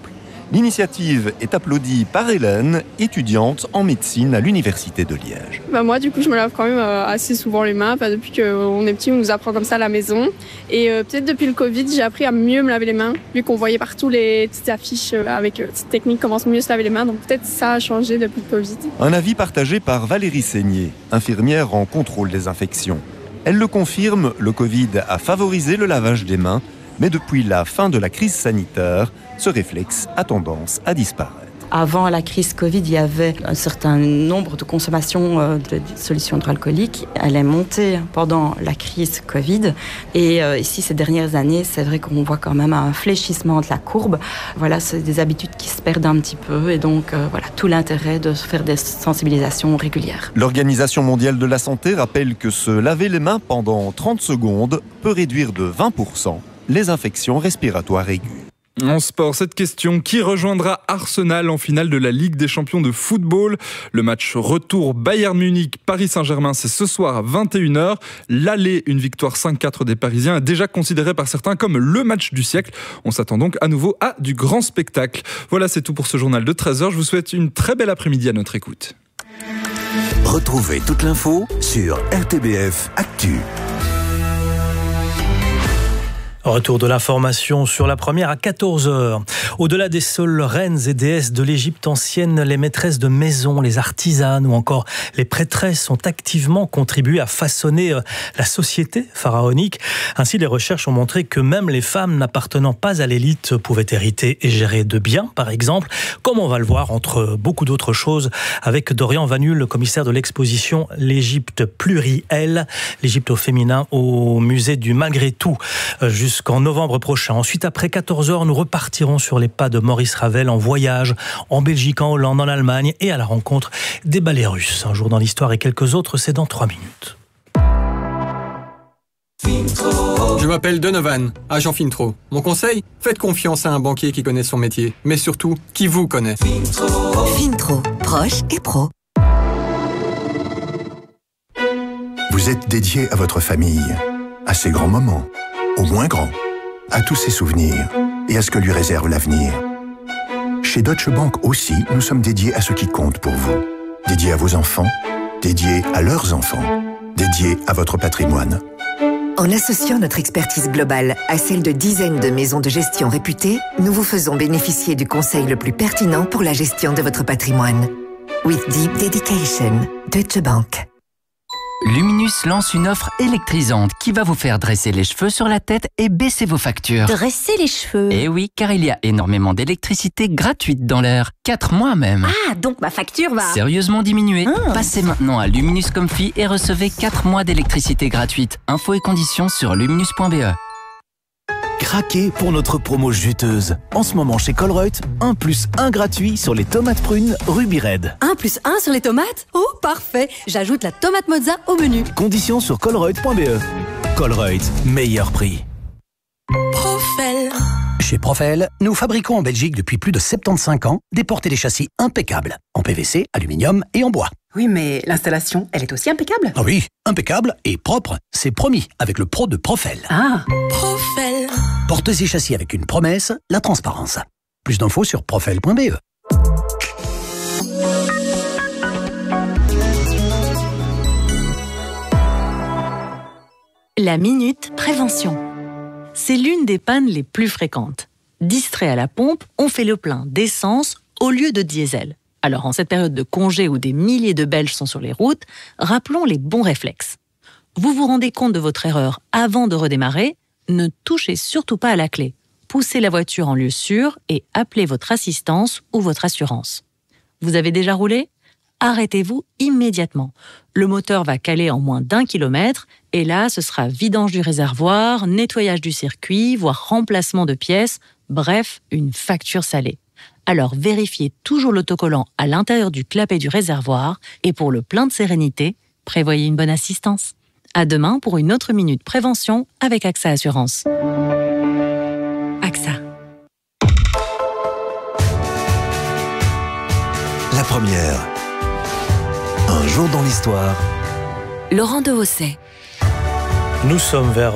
Speaker 29: L'initiative est applaudie par Hélène, étudiante en médecine à l'Université de Liège.
Speaker 4: Moi, du coup, je me lave quand même assez souvent les mains. Depuis qu'on est petit, on nous apprend comme ça à la maison. Et peut-être depuis le Covid, j'ai appris à mieux me laver les mains, vu qu'on voyait partout les petites affiches avec cette technique, comment mieux se laver les mains. Donc peut-être ça a changé depuis le Covid.
Speaker 29: Un avis partagé par Valérie Seigné, infirmière en contrôle des infections. Elle le confirme, le Covid a favorisé le lavage des mains, mais depuis la fin de la crise sanitaire, ce réflexe a tendance à disparaître.
Speaker 5: Avant la crise Covid, il y avait un certain nombre de consommations de solutions hydroalcooliques. Elle est montée pendant la crise Covid. Et ici, ces dernières années, c'est vrai qu'on voit quand même un fléchissement de la courbe. Voilà, c'est des habitudes qui se perdent un petit peu. Et donc, voilà, tout l'intérêt de faire des sensibilisations régulières.
Speaker 29: L'Organisation mondiale de la santé rappelle que se laver les mains pendant 30 secondes peut réduire de 20% les infections respiratoires aiguës.
Speaker 18: En sport, cette question, qui rejoindra Arsenal en finale de la Ligue des champions de football? Le match retour Bayern Munich-Paris Saint-Germain, c'est ce soir à 21h. L'aller, une victoire 5-4 des Parisiens, est déjà considéré par certains comme le match du siècle. On s'attend donc à nouveau à du grand spectacle. Voilà, c'est tout pour ce journal de 13h. Je vous souhaite une très belle après-midi à notre écoute.
Speaker 7: Retrouvez toute l'info sur RTBF Actu.
Speaker 27: Retour de l'information sur la première à 14h. Au-delà des seules reines et déesses de l'Égypte ancienne, les maîtresses de maison, les artisanes ou encore les prêtresses ont activement contribué à façonner la société pharaonique. Ainsi, les recherches ont montré que même les femmes n'appartenant pas à l'élite pouvaient hériter et gérer de biens, par exemple, comme on va le voir entre beaucoup d'autres choses avec Dorian Vanul, le commissaire de l'exposition L'Égypte plurielle, l'Égypte au féminin au musée du Malgré tout, jusqu'en novembre prochain. Ensuite, après 14h, nous repartirons sur les pas de Maurice Ravel en voyage, en Belgique, en Hollande, en Allemagne et à la rencontre des ballets russes. Un jour dans l'histoire et quelques autres, c'est dans 3 minutes.
Speaker 8: Je m'appelle Donovan, agent Fintro. Mon conseil, faites confiance à un banquier qui connaît son métier, mais surtout, qui vous connaît.
Speaker 9: Fintro, proche et pro.
Speaker 10: Vous êtes dédié à votre famille, à ses grands moments, aux moins grands, à tous ses souvenirs et à ce que lui réserve l'avenir. Chez Deutsche Bank aussi, nous sommes dédiés à ce qui compte pour vous. Dédiés à vos enfants, dédiés à leurs enfants, dédiés à votre patrimoine.
Speaker 9: En associant notre expertise globale à celle de dizaines de maisons de gestion réputées, nous vous faisons bénéficier du conseil le plus pertinent pour la gestion de votre patrimoine. With deep dedication, Deutsche Bank.
Speaker 11: Luminus lance une offre électrisante qui va vous faire dresser les cheveux sur la tête et baisser vos factures.
Speaker 9: Dresser les cheveux?
Speaker 11: Eh oui, car il y a énormément d'électricité gratuite dans l'air. 4 mois même.
Speaker 9: Ah, donc ma facture va
Speaker 11: sérieusement diminuer. Passez maintenant à Luminus Comfy et recevez 4 mois d'électricité gratuite. Infos et conditions sur luminus.be.
Speaker 12: Craquez pour notre promo juteuse. En ce moment chez Colruyt, 1+1 gratuit sur les tomates prunes Ruby Red.
Speaker 13: 1+1 sur les tomates? Oh, parfait! J'ajoute la tomate mozza au menu.
Speaker 12: Conditions sur colruyt.be. Colruyt, meilleur prix.
Speaker 13: Profel.
Speaker 30: Chez Profel, nous fabriquons en Belgique depuis plus de 75 ans des portes et des châssis impeccables, en PVC, aluminium et en bois.
Speaker 13: Oui, mais l'installation, elle est aussi impeccable.
Speaker 30: Ah oui, impeccable et propre, c'est promis avec le pro de Profel.
Speaker 13: Ah, Profel.
Speaker 30: Portes et châssis avec une promesse, la transparence. Plus d'infos sur profel.be.
Speaker 31: La Minute Prévention. C'est l'une des pannes les plus fréquentes. Distrait à la pompe, on fait le plein d'essence au lieu de diesel. Alors, en cette période de congé où des milliers de Belges sont sur les routes, rappelons les bons réflexes. Vous vous rendez compte de votre erreur avant de redémarrer? Ne touchez surtout pas à la clé. Poussez la voiture en lieu sûr et appelez votre assistance ou votre assurance. Vous avez déjà roulé? Arrêtez-vous immédiatement. Le moteur va caler en moins d'1 kilomètre et là, ce sera vidange du réservoir, nettoyage du circuit, voire remplacement de pièces, bref, une facture salée. Alors vérifiez toujours l'autocollant à l'intérieur du clapet du réservoir et pour le plein de sérénité, prévoyez une bonne assistance. À demain pour une autre minute prévention avec AXA Assurance. AXA.
Speaker 7: La première. Un jour dans l'histoire.
Speaker 9: Laurent Dehaussais.
Speaker 27: Nous sommes vers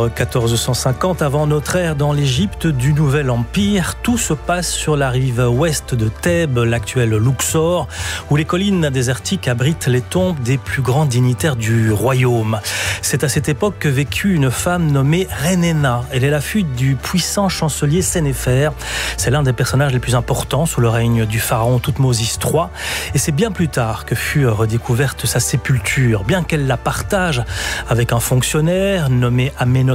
Speaker 27: 1450 avant notre ère dans l'Égypte du Nouvel Empire. Tout se passe sur la rive ouest de Thèbes, l'actuel Luxor, où les collines désertiques abritent les tombes des plus grands dignitaires du royaume. C'est à cette époque que vécut une femme nommée Rénéna. Elle est la fille du puissant chancelier Sénéfer. C'est l'un des personnages les plus importants sous le règne du pharaon Thoutmôsis III. Et c'est bien plus tard que fut redécouverte sa sépulture, bien qu'elle la partage avec un fonctionnaire nommé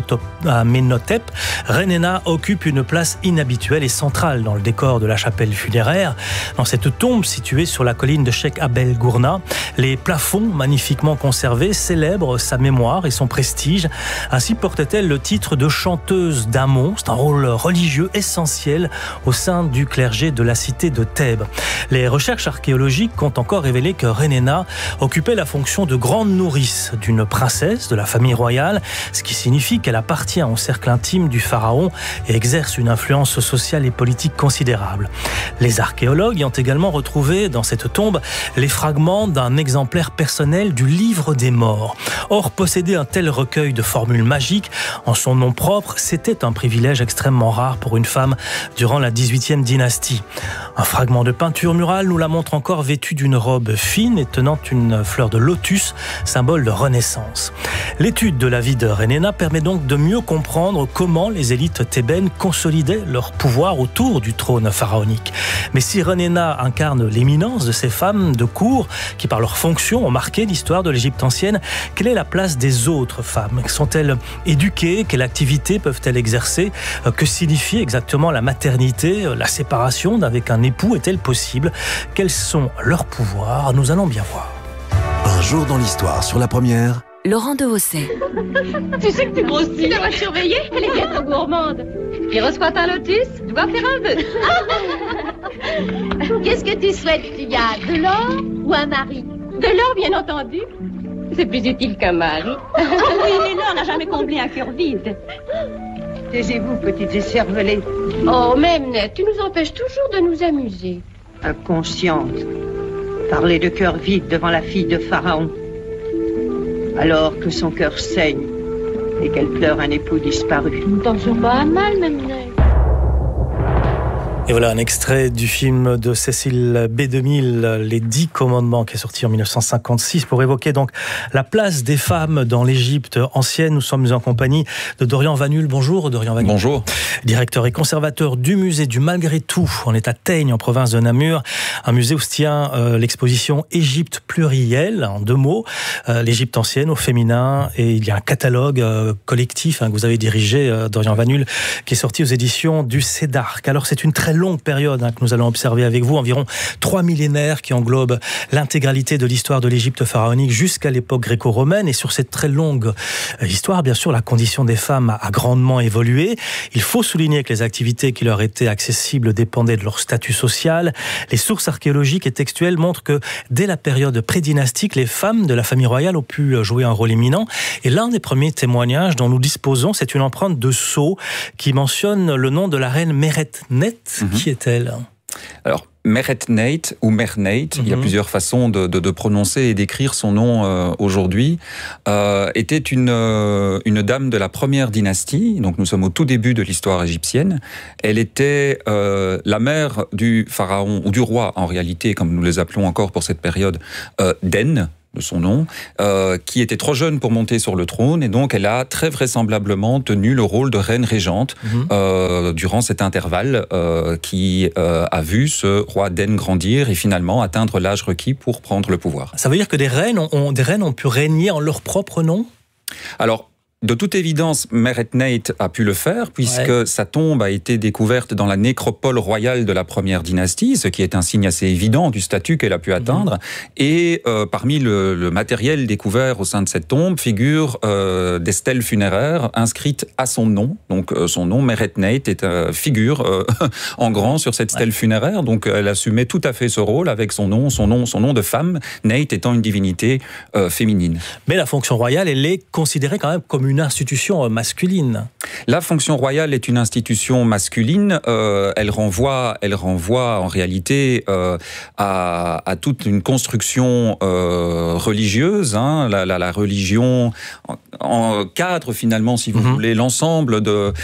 Speaker 27: Amenhotep. Rénéna occupe une place inhabituelle et centrale dans le décor de la chapelle funéraire. Dans cette tombe située sur la colline de Cheikh Abel Gourna, les plafonds magnifiquement conservés célèbrent sa mémoire et son prestige. Ainsi portait-elle le titre de chanteuse d'Amon. C'est un rôle religieux essentiel au sein du clergé de la cité de Thèbes. Les recherches archéologiques ont encore révélé que Rénéna occupait la fonction de grande nourrice d'une princesse de la famille royale, ce qui signifie qu'elle appartient au cercle intime du pharaon et exerce une influence sociale et politique considérable. Les archéologues y ont également retrouvé dans cette tombe les fragments d'un exemplaire personnel du livre des morts. Or, posséder un tel recueil de formules magiques en son nom propre, c'était un privilège extrêmement rare pour une femme durant la 18e dynastie. Un fragment de peinture murale nous la montre encore vêtue d'une robe fine et tenant une fleur de lotus, symbole de renaissance. L'étude de la vie de Rénéna permet donc de mieux comprendre comment les élites thébaines consolidaient leur pouvoir autour du trône pharaonique. Mais si Rénéna incarne l'éminence de ces femmes de cour qui, par leur fonction, ont marqué l'histoire de l'Égypte ancienne, quelle est la place des autres femmes? Sont-elles éduquées? Quelle activité peuvent-elles exercer? Que signifie exactement la maternité? La séparation d'avec un époux est-elle possible? Quels sont leurs pouvoirs? Nous allons bien voir.
Speaker 7: Un jour dans l'histoire sur la première.
Speaker 21: Laurent Dehaussais.
Speaker 1: Tu sais que tu grossis. Tu devrais surveiller, elle est bien trop gourmande. Il reçoit un lotus, tu dois faire un vœu. Qu'est-ce que tu souhaites, Fia? De l'or ou un mari? De l'or, bien entendu. C'est plus utile qu'un mari. Oui, mais l'or n'a jamais comblé un cœur vide.
Speaker 2: Taisez-vous, petites écervelées.
Speaker 1: Oh, Memnet, tu nous empêches toujours de nous amuser.
Speaker 2: Inconsciente. Parler de cœur vide devant la fille de Pharaon. Alors que son cœur saigne et qu'elle pleure un époux disparu.
Speaker 1: Ne t'en sors pas à mal, Memnet.
Speaker 27: Et voilà un extrait du film de Cécile B2000, Les 10 commandements, qui est sorti en 1956 pour évoquer donc la place des femmes dans l'Égypte ancienne. Nous sommes en compagnie de Dorian Vanul. Bonjour Dorian Vanul.
Speaker 3: Bonjour.
Speaker 27: Directeur et conservateur du musée du Malgré tout. On est à Teigne, en province de Namur. Un musée où se tient l'exposition Égypte plurielle, en 2 mots. L'Égypte ancienne au féminin. Et il y a un catalogue collectif que vous avez dirigé, Dorian Vanul, qui est sorti aux éditions du Cédarc. Alors c'est une très longue période que nous allons observer avec vous, environ 3 millénaires qui englobent l'intégralité de l'histoire de l'Égypte pharaonique jusqu'à l'époque gréco-romaine. Et sur cette très longue histoire, bien sûr, la condition des femmes a grandement évolué. Il faut souligner que les activités qui leur étaient accessibles dépendaient de leur statut social. Les sources archéologiques et textuelles montrent que dès la période prédynastique, les femmes de la famille royale ont pu jouer un rôle éminent. Et l'un des premiers témoignages dont nous disposons, c'est une empreinte de sceau qui mentionne le nom de la reine Meretnet. Qui est-elle?
Speaker 3: Alors, Meretnet ou Merneit, il y a plusieurs façons de prononcer et d'écrire son nom aujourd'hui, était une dame de la première dynastie, donc nous sommes au tout début de l'histoire égyptienne. Elle était la mère du pharaon, ou du roi en réalité, comme nous les appelons encore pour cette période, Den, de son nom, qui était trop jeune pour monter sur le trône, et donc elle a très vraisemblablement tenu le rôle de reine régente durant cet intervalle qui a vu ce roi Den grandir et finalement atteindre l'âge requis pour prendre le pouvoir.
Speaker 27: Ça veut dire que des reines ont pu régner en leur propre nom?
Speaker 3: Alors, de toute évidence, Meretnet a pu le faire, puisque sa tombe a été découverte dans la nécropole royale de la première dynastie, ce qui est un signe assez évident du statut qu'elle a pu atteindre. Et parmi le matériel découvert au sein de cette tombe figurent des stèles funéraires inscrites à son nom. Donc son nom, Meretnet, figure en grand sur cette stèle funéraire. Donc elle assumait tout à fait ce rôle avec son nom de femme, Neit étant une divinité féminine.
Speaker 27: Mais la fonction royale, elle est considérée quand même comme une institution masculine.
Speaker 3: La fonction royale est une institution masculine. Elle renvoie en réalité à toute une construction religieuse. La religion cadre finalement, si vous voulez, l'ensemble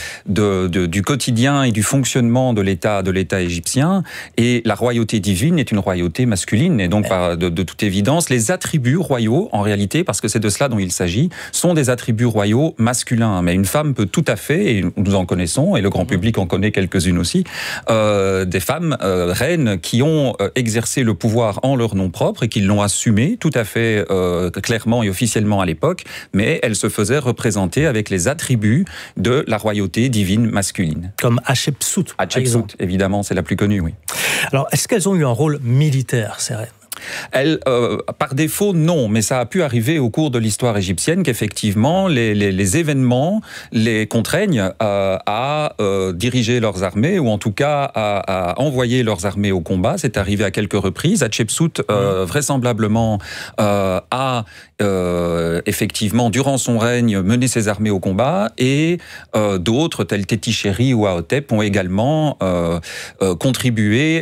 Speaker 3: du quotidien et du fonctionnement de l'État égyptien. Et la royauté divine est une royauté masculine. Et donc, de toute évidence, les attributs royaux, en réalité, parce que c'est de cela dont il s'agit, sont des attributs royaux masculins. Mais une femme peut tout à fait, et nous en connaissons, et le grand public en connaît quelques-unes aussi, des femmes reines qui ont exercé le pouvoir en leur nom propre et qui l'ont assumé tout à fait clairement et officiellement à l'époque, mais elles se faisaient représenter avec les attributs de la royauté divine masculine.
Speaker 27: Comme Hatshepsut.
Speaker 3: Hatshepsut, évidemment, c'est la plus connue, oui.
Speaker 27: Alors, est-ce qu'elles ont eu un rôle militaire, ces reines ?
Speaker 3: Elle, par défaut, non, mais ça a pu arriver au cours de l'histoire égyptienne qu'effectivement les événements les contraignent à diriger leurs armées, ou en tout cas à envoyer leurs armées au combat. C'est arrivé à quelques reprises. Hatshepsut, vraisemblablement, a effectivement, durant son règne, mené ses armées au combat, et d'autres, tels Téti-Chéri ou Ahotep, ont également contribué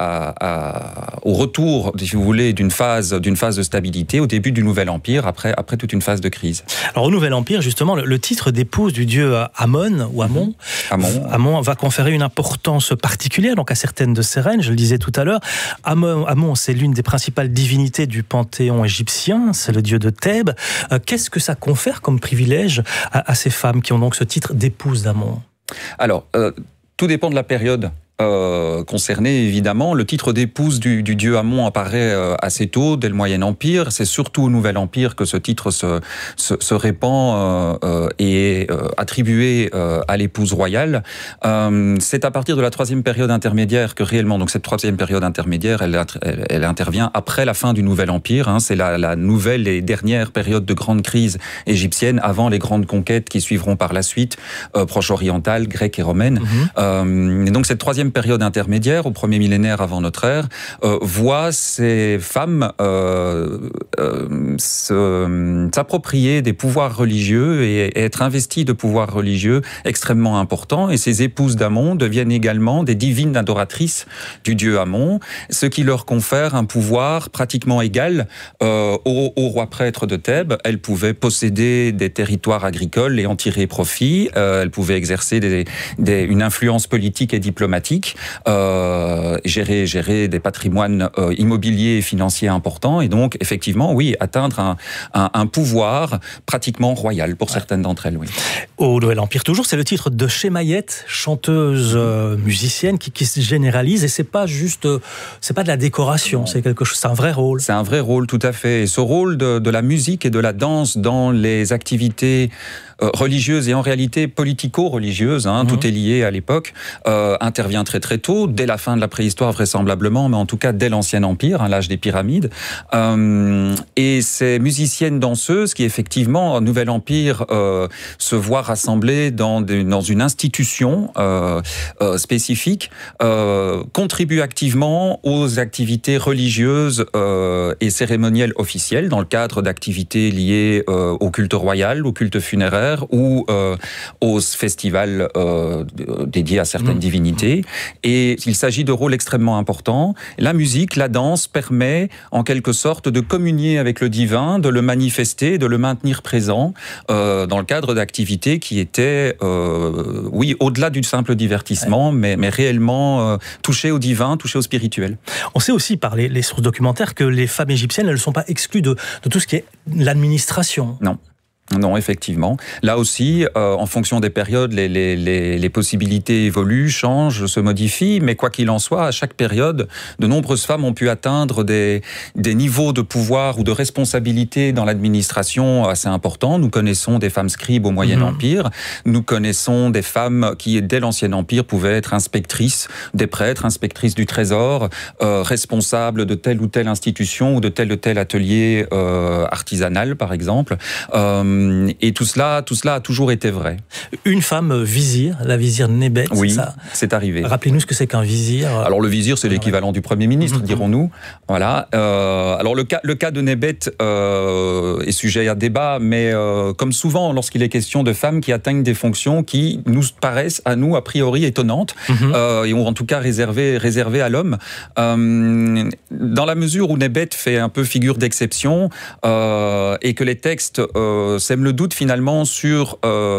Speaker 3: au retour, si vous voulez, d'une phase de stabilité au début du Nouvel Empire, après toute une phase de crise.
Speaker 27: Alors au Nouvel Empire, justement, le titre d'épouse du dieu Amon, ou Amon, Amon va conférer une importance particulière donc à certaines de ces reines, je le disais tout à l'heure. Amon, c'est l'une des principales divinités du panthéon égyptien, c'est le dieu de Thèbes. Qu'est-ce que ça confère comme privilège à ces femmes qui ont donc ce titre d'épouse d'Amon ?
Speaker 3: Alors, tout dépend de la période concernée, évidemment. Le titre d'épouse du dieu Amon apparaît assez tôt, dès le Moyen Empire. C'est surtout au Nouvel Empire que ce titre se répand et est attribué à l'épouse royale. C'est à partir de la troisième période intermédiaire que réellement, donc cette troisième période intermédiaire, elle intervient après la fin du Nouvel Empire. C'est la nouvelle et dernière période de grande crise égyptienne, avant les grandes conquêtes qui suivront par la suite, proche-orientale, grecque et romaine. Et donc cette troisième période intermédiaire, au premier millénaire avant notre ère, voit ces femmes s'approprier des pouvoirs religieux et être investies de pouvoirs religieux extrêmement importants. Et ces épouses d'Amon deviennent également des divines adoratrices du dieu Amon, ce qui leur confère un pouvoir pratiquement égal au roi prêtre de Thèbes. Elles pouvaient posséder des territoires agricoles et en tirer profit. Elles pouvaient exercer une influence politique et diplomatique. Gérer des patrimoines immobiliers et financiers importants, et donc effectivement, oui, atteindre un pouvoir pratiquement royal pour certaines d'entre elles, oui.
Speaker 27: Au Nouvel Empire toujours, c'est le titre de Shemayet, chanteuse musicienne qui se généralise, et c'est pas de la décoration, c'est quelque chose, c'est un vrai rôle.
Speaker 3: C'est un vrai rôle, tout à fait. Et ce rôle de la musique et de la danse dans les activités religieuses et en réalité politico-religieuses, tout est lié à l'époque, intervient très très tôt, dès la fin de la préhistoire vraisemblablement, mais en tout cas dès l'Ancien Empire, l'âge des pyramides. Et ces musiciennes danseuses qui effectivement, au Nouvel Empire, se voient rassemblées dans une institution spécifique, contribuent activement aux activités religieuses et cérémonielles officielles, dans le cadre d'activités liées au culte royal, au culte funéraire, ou aux festivals dédiés à certaines divinités. Et il s'agit de rôles extrêmement importants. La musique, la danse permet en quelque sorte de communier avec le divin, de le manifester, de le maintenir présent dans le cadre d'activités qui étaient, oui, au-delà du simple divertissement, mais réellement touchées au divin, touchées au spirituel.
Speaker 27: On sait aussi par les sources documentaires que les femmes égyptiennes, elles ne sont pas exclues de tout ce qui est l'administration.
Speaker 3: Non, effectivement. Là aussi, en fonction des périodes, les possibilités évoluent, changent, se modifient, mais quoi qu'il en soit, à chaque période, de nombreuses femmes ont pu atteindre des niveaux de pouvoir ou de responsabilité dans l'administration assez importants. Nous connaissons des femmes scribes au Moyen Empire, nous connaissons des femmes qui, dès l'Ancien Empire, pouvaient être inspectrices des prêtres, inspectrices du trésor, responsables de telle ou telle institution ou de tel atelier artisanal, par exemple. Et tout cela a toujours été vrai.
Speaker 27: Une femme vizir, la vizir Nebet,
Speaker 3: oui,
Speaker 27: c'est ça ?
Speaker 3: C'est arrivé.
Speaker 27: Rappelez-nous ce que c'est qu'un vizir.
Speaker 3: Alors le vizir, c'est l'équivalent du Premier ministre, dirons-nous. Voilà. Alors le cas de Nebet est sujet à débat, mais comme souvent lorsqu'il est question de femmes qui atteignent des fonctions qui nous paraissent, à nous, a priori étonnantes, et ou en tout cas réservées à l'homme, dans la mesure où Nebet fait un peu figure d'exception, et que les textes sème le doute finalement sur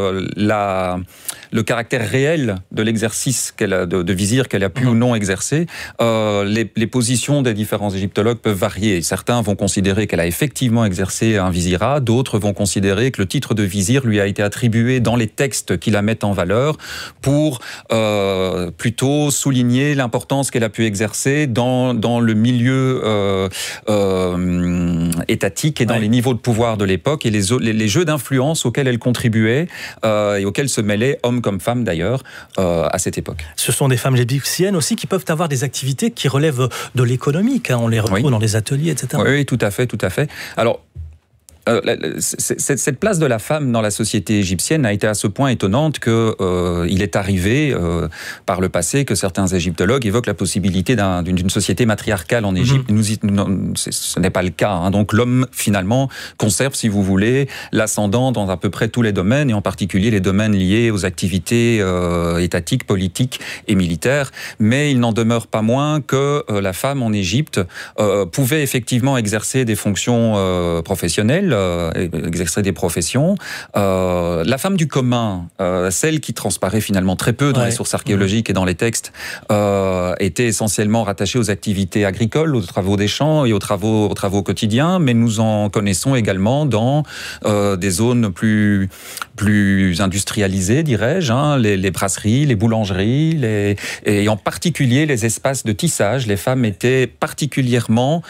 Speaker 3: le caractère réel de l'exercice de vizir qu'elle a pu ou non exercer. Les positions des différents égyptologues peuvent varier. Certains vont considérer qu'elle a effectivement exercé un vizirat, d'autres vont considérer que le titre de vizir lui a été attribué dans les textes qui la mettent en valeur pour plutôt souligner l'importance qu'elle a pu exercer dans le milieu étatique et dans les niveaux de pouvoir de l'époque et les jeux d'influence auxquels elle contribuait et auxquels se mêlaient hommes comme femmes d'ailleurs à cette époque.
Speaker 27: Ce sont des femmes égyptiennes aussi qui peuvent avoir des activités qui relèvent de l'économique. On les retrouve dans les ateliers, etc.
Speaker 3: Oui, tout à fait, tout à fait. Alors, cette place de la femme dans la société égyptienne a été à ce point étonnante qu'il est arrivé par le passé que certains égyptologues évoquent la possibilité d'une société matriarcale en Égypte. Ce n'est pas le cas. Hein. Donc l'homme, finalement, conserve, si vous voulez, l'ascendant dans à peu près tous les domaines, et en particulier les domaines liés aux activités étatiques, politiques et militaires. Mais il n'en demeure pas moins que la femme en Égypte pouvait effectivement exercer des fonctions professionnelles, exercer des professions. La femme du commun, celle qui transparaît finalement très peu dans les sources archéologiques et dans les textes, était essentiellement rattachée aux activités agricoles, aux travaux des champs et aux travaux quotidiens, mais nous en connaissons également dans des zones plus industrialisées, dirais-je, hein, les brasseries, les boulangeries, et en particulier les espaces de tissage. Les femmes étaient particulièrement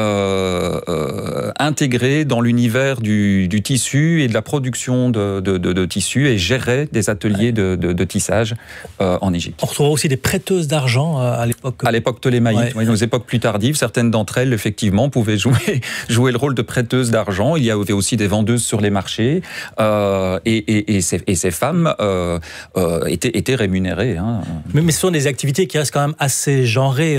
Speaker 3: intégrées dans l'univers du tissu et de la production de tissus et gérait des ateliers de tissage en Égypte.
Speaker 27: On retrouve aussi des prêteuses d'argent à l'époque.
Speaker 3: À l'époque ptolémaïque, aux époques plus tardives, certaines d'entre elles, effectivement, pouvaient jouer le rôle de prêteuses d'argent. Il y avait aussi des vendeuses sur les marchés et ces femmes étaient rémunérées. Hein.
Speaker 27: Mais ce sont des activités qui restent quand même assez genrées.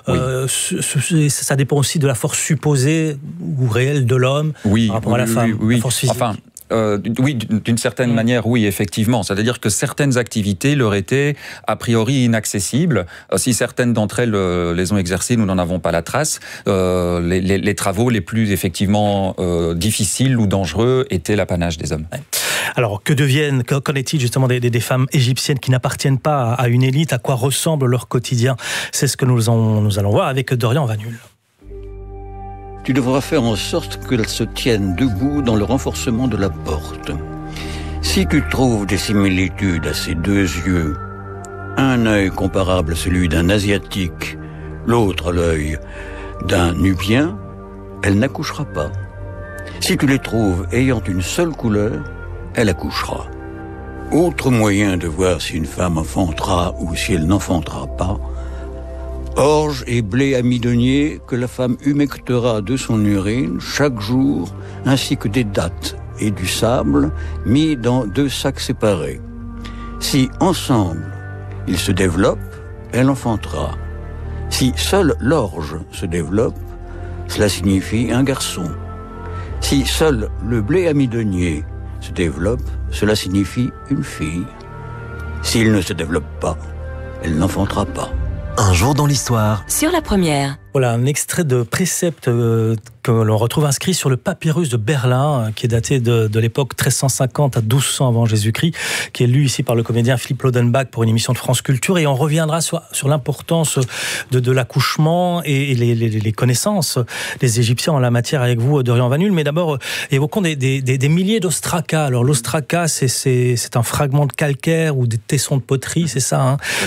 Speaker 27: Ça dépend aussi de la force supposée ou réelle de l'homme par rapport à la femme, la force physique.
Speaker 3: Enfin, oui, d'une certaine manière, oui, effectivement. C'est-à-dire que certaines activités leur étaient a priori inaccessibles. Si certaines d'entre elles les ont exercées, nous n'en avons pas la trace. Les travaux les plus effectivement difficiles ou dangereux étaient l'apanage des hommes.
Speaker 27: Alors, qu'en est-il justement des femmes égyptiennes qui n'appartiennent pas à une élite? À quoi ressemble leur quotidien? C'est ce que nous allons voir avec Dorian Vanul.
Speaker 6: Tu devras faire en sorte qu'elles se tiennent debout dans le renforcement de la porte. Si tu trouves des similitudes à ces deux yeux, un œil comparable à celui d'un Asiatique, l'autre l'œil d'un Nubien, elle n'accouchera pas. Si tu les trouves ayant une seule couleur, elle accouchera. Autre moyen de voir si une femme enfantera ou si elle n'enfantera pas, orge et blé amidonnier que la femme humectera de son urine chaque jour, ainsi que des dattes et du sable mis dans 2 sacs séparés. Si ensemble ils se développent, elle enfantera. Si seul l'orge se développe, cela signifie un garçon. Si seul le blé amidonnier se développe, cela signifie une fille. S'il ne se développe pas, elle n'enfantera pas.
Speaker 7: Un jour dans l'histoire.
Speaker 13: Sur la première.
Speaker 27: Voilà, un extrait de précepte que l'on retrouve inscrit sur le papyrus de Berlin, qui est daté de l'époque 1350 à 1200 avant Jésus-Christ, qui est lu ici par le comédien Philippe Lodenbach pour une émission de France Culture, et on reviendra sur l'importance de l'accouchement et les connaissances des Égyptiens en la matière avec vous, Dorian Vanul. Mais d'abord, évoquons des milliers d'ostracas. Alors l'ostraca, c'est un fragment de calcaire ou des tessons de poterie, c'est ça, hein,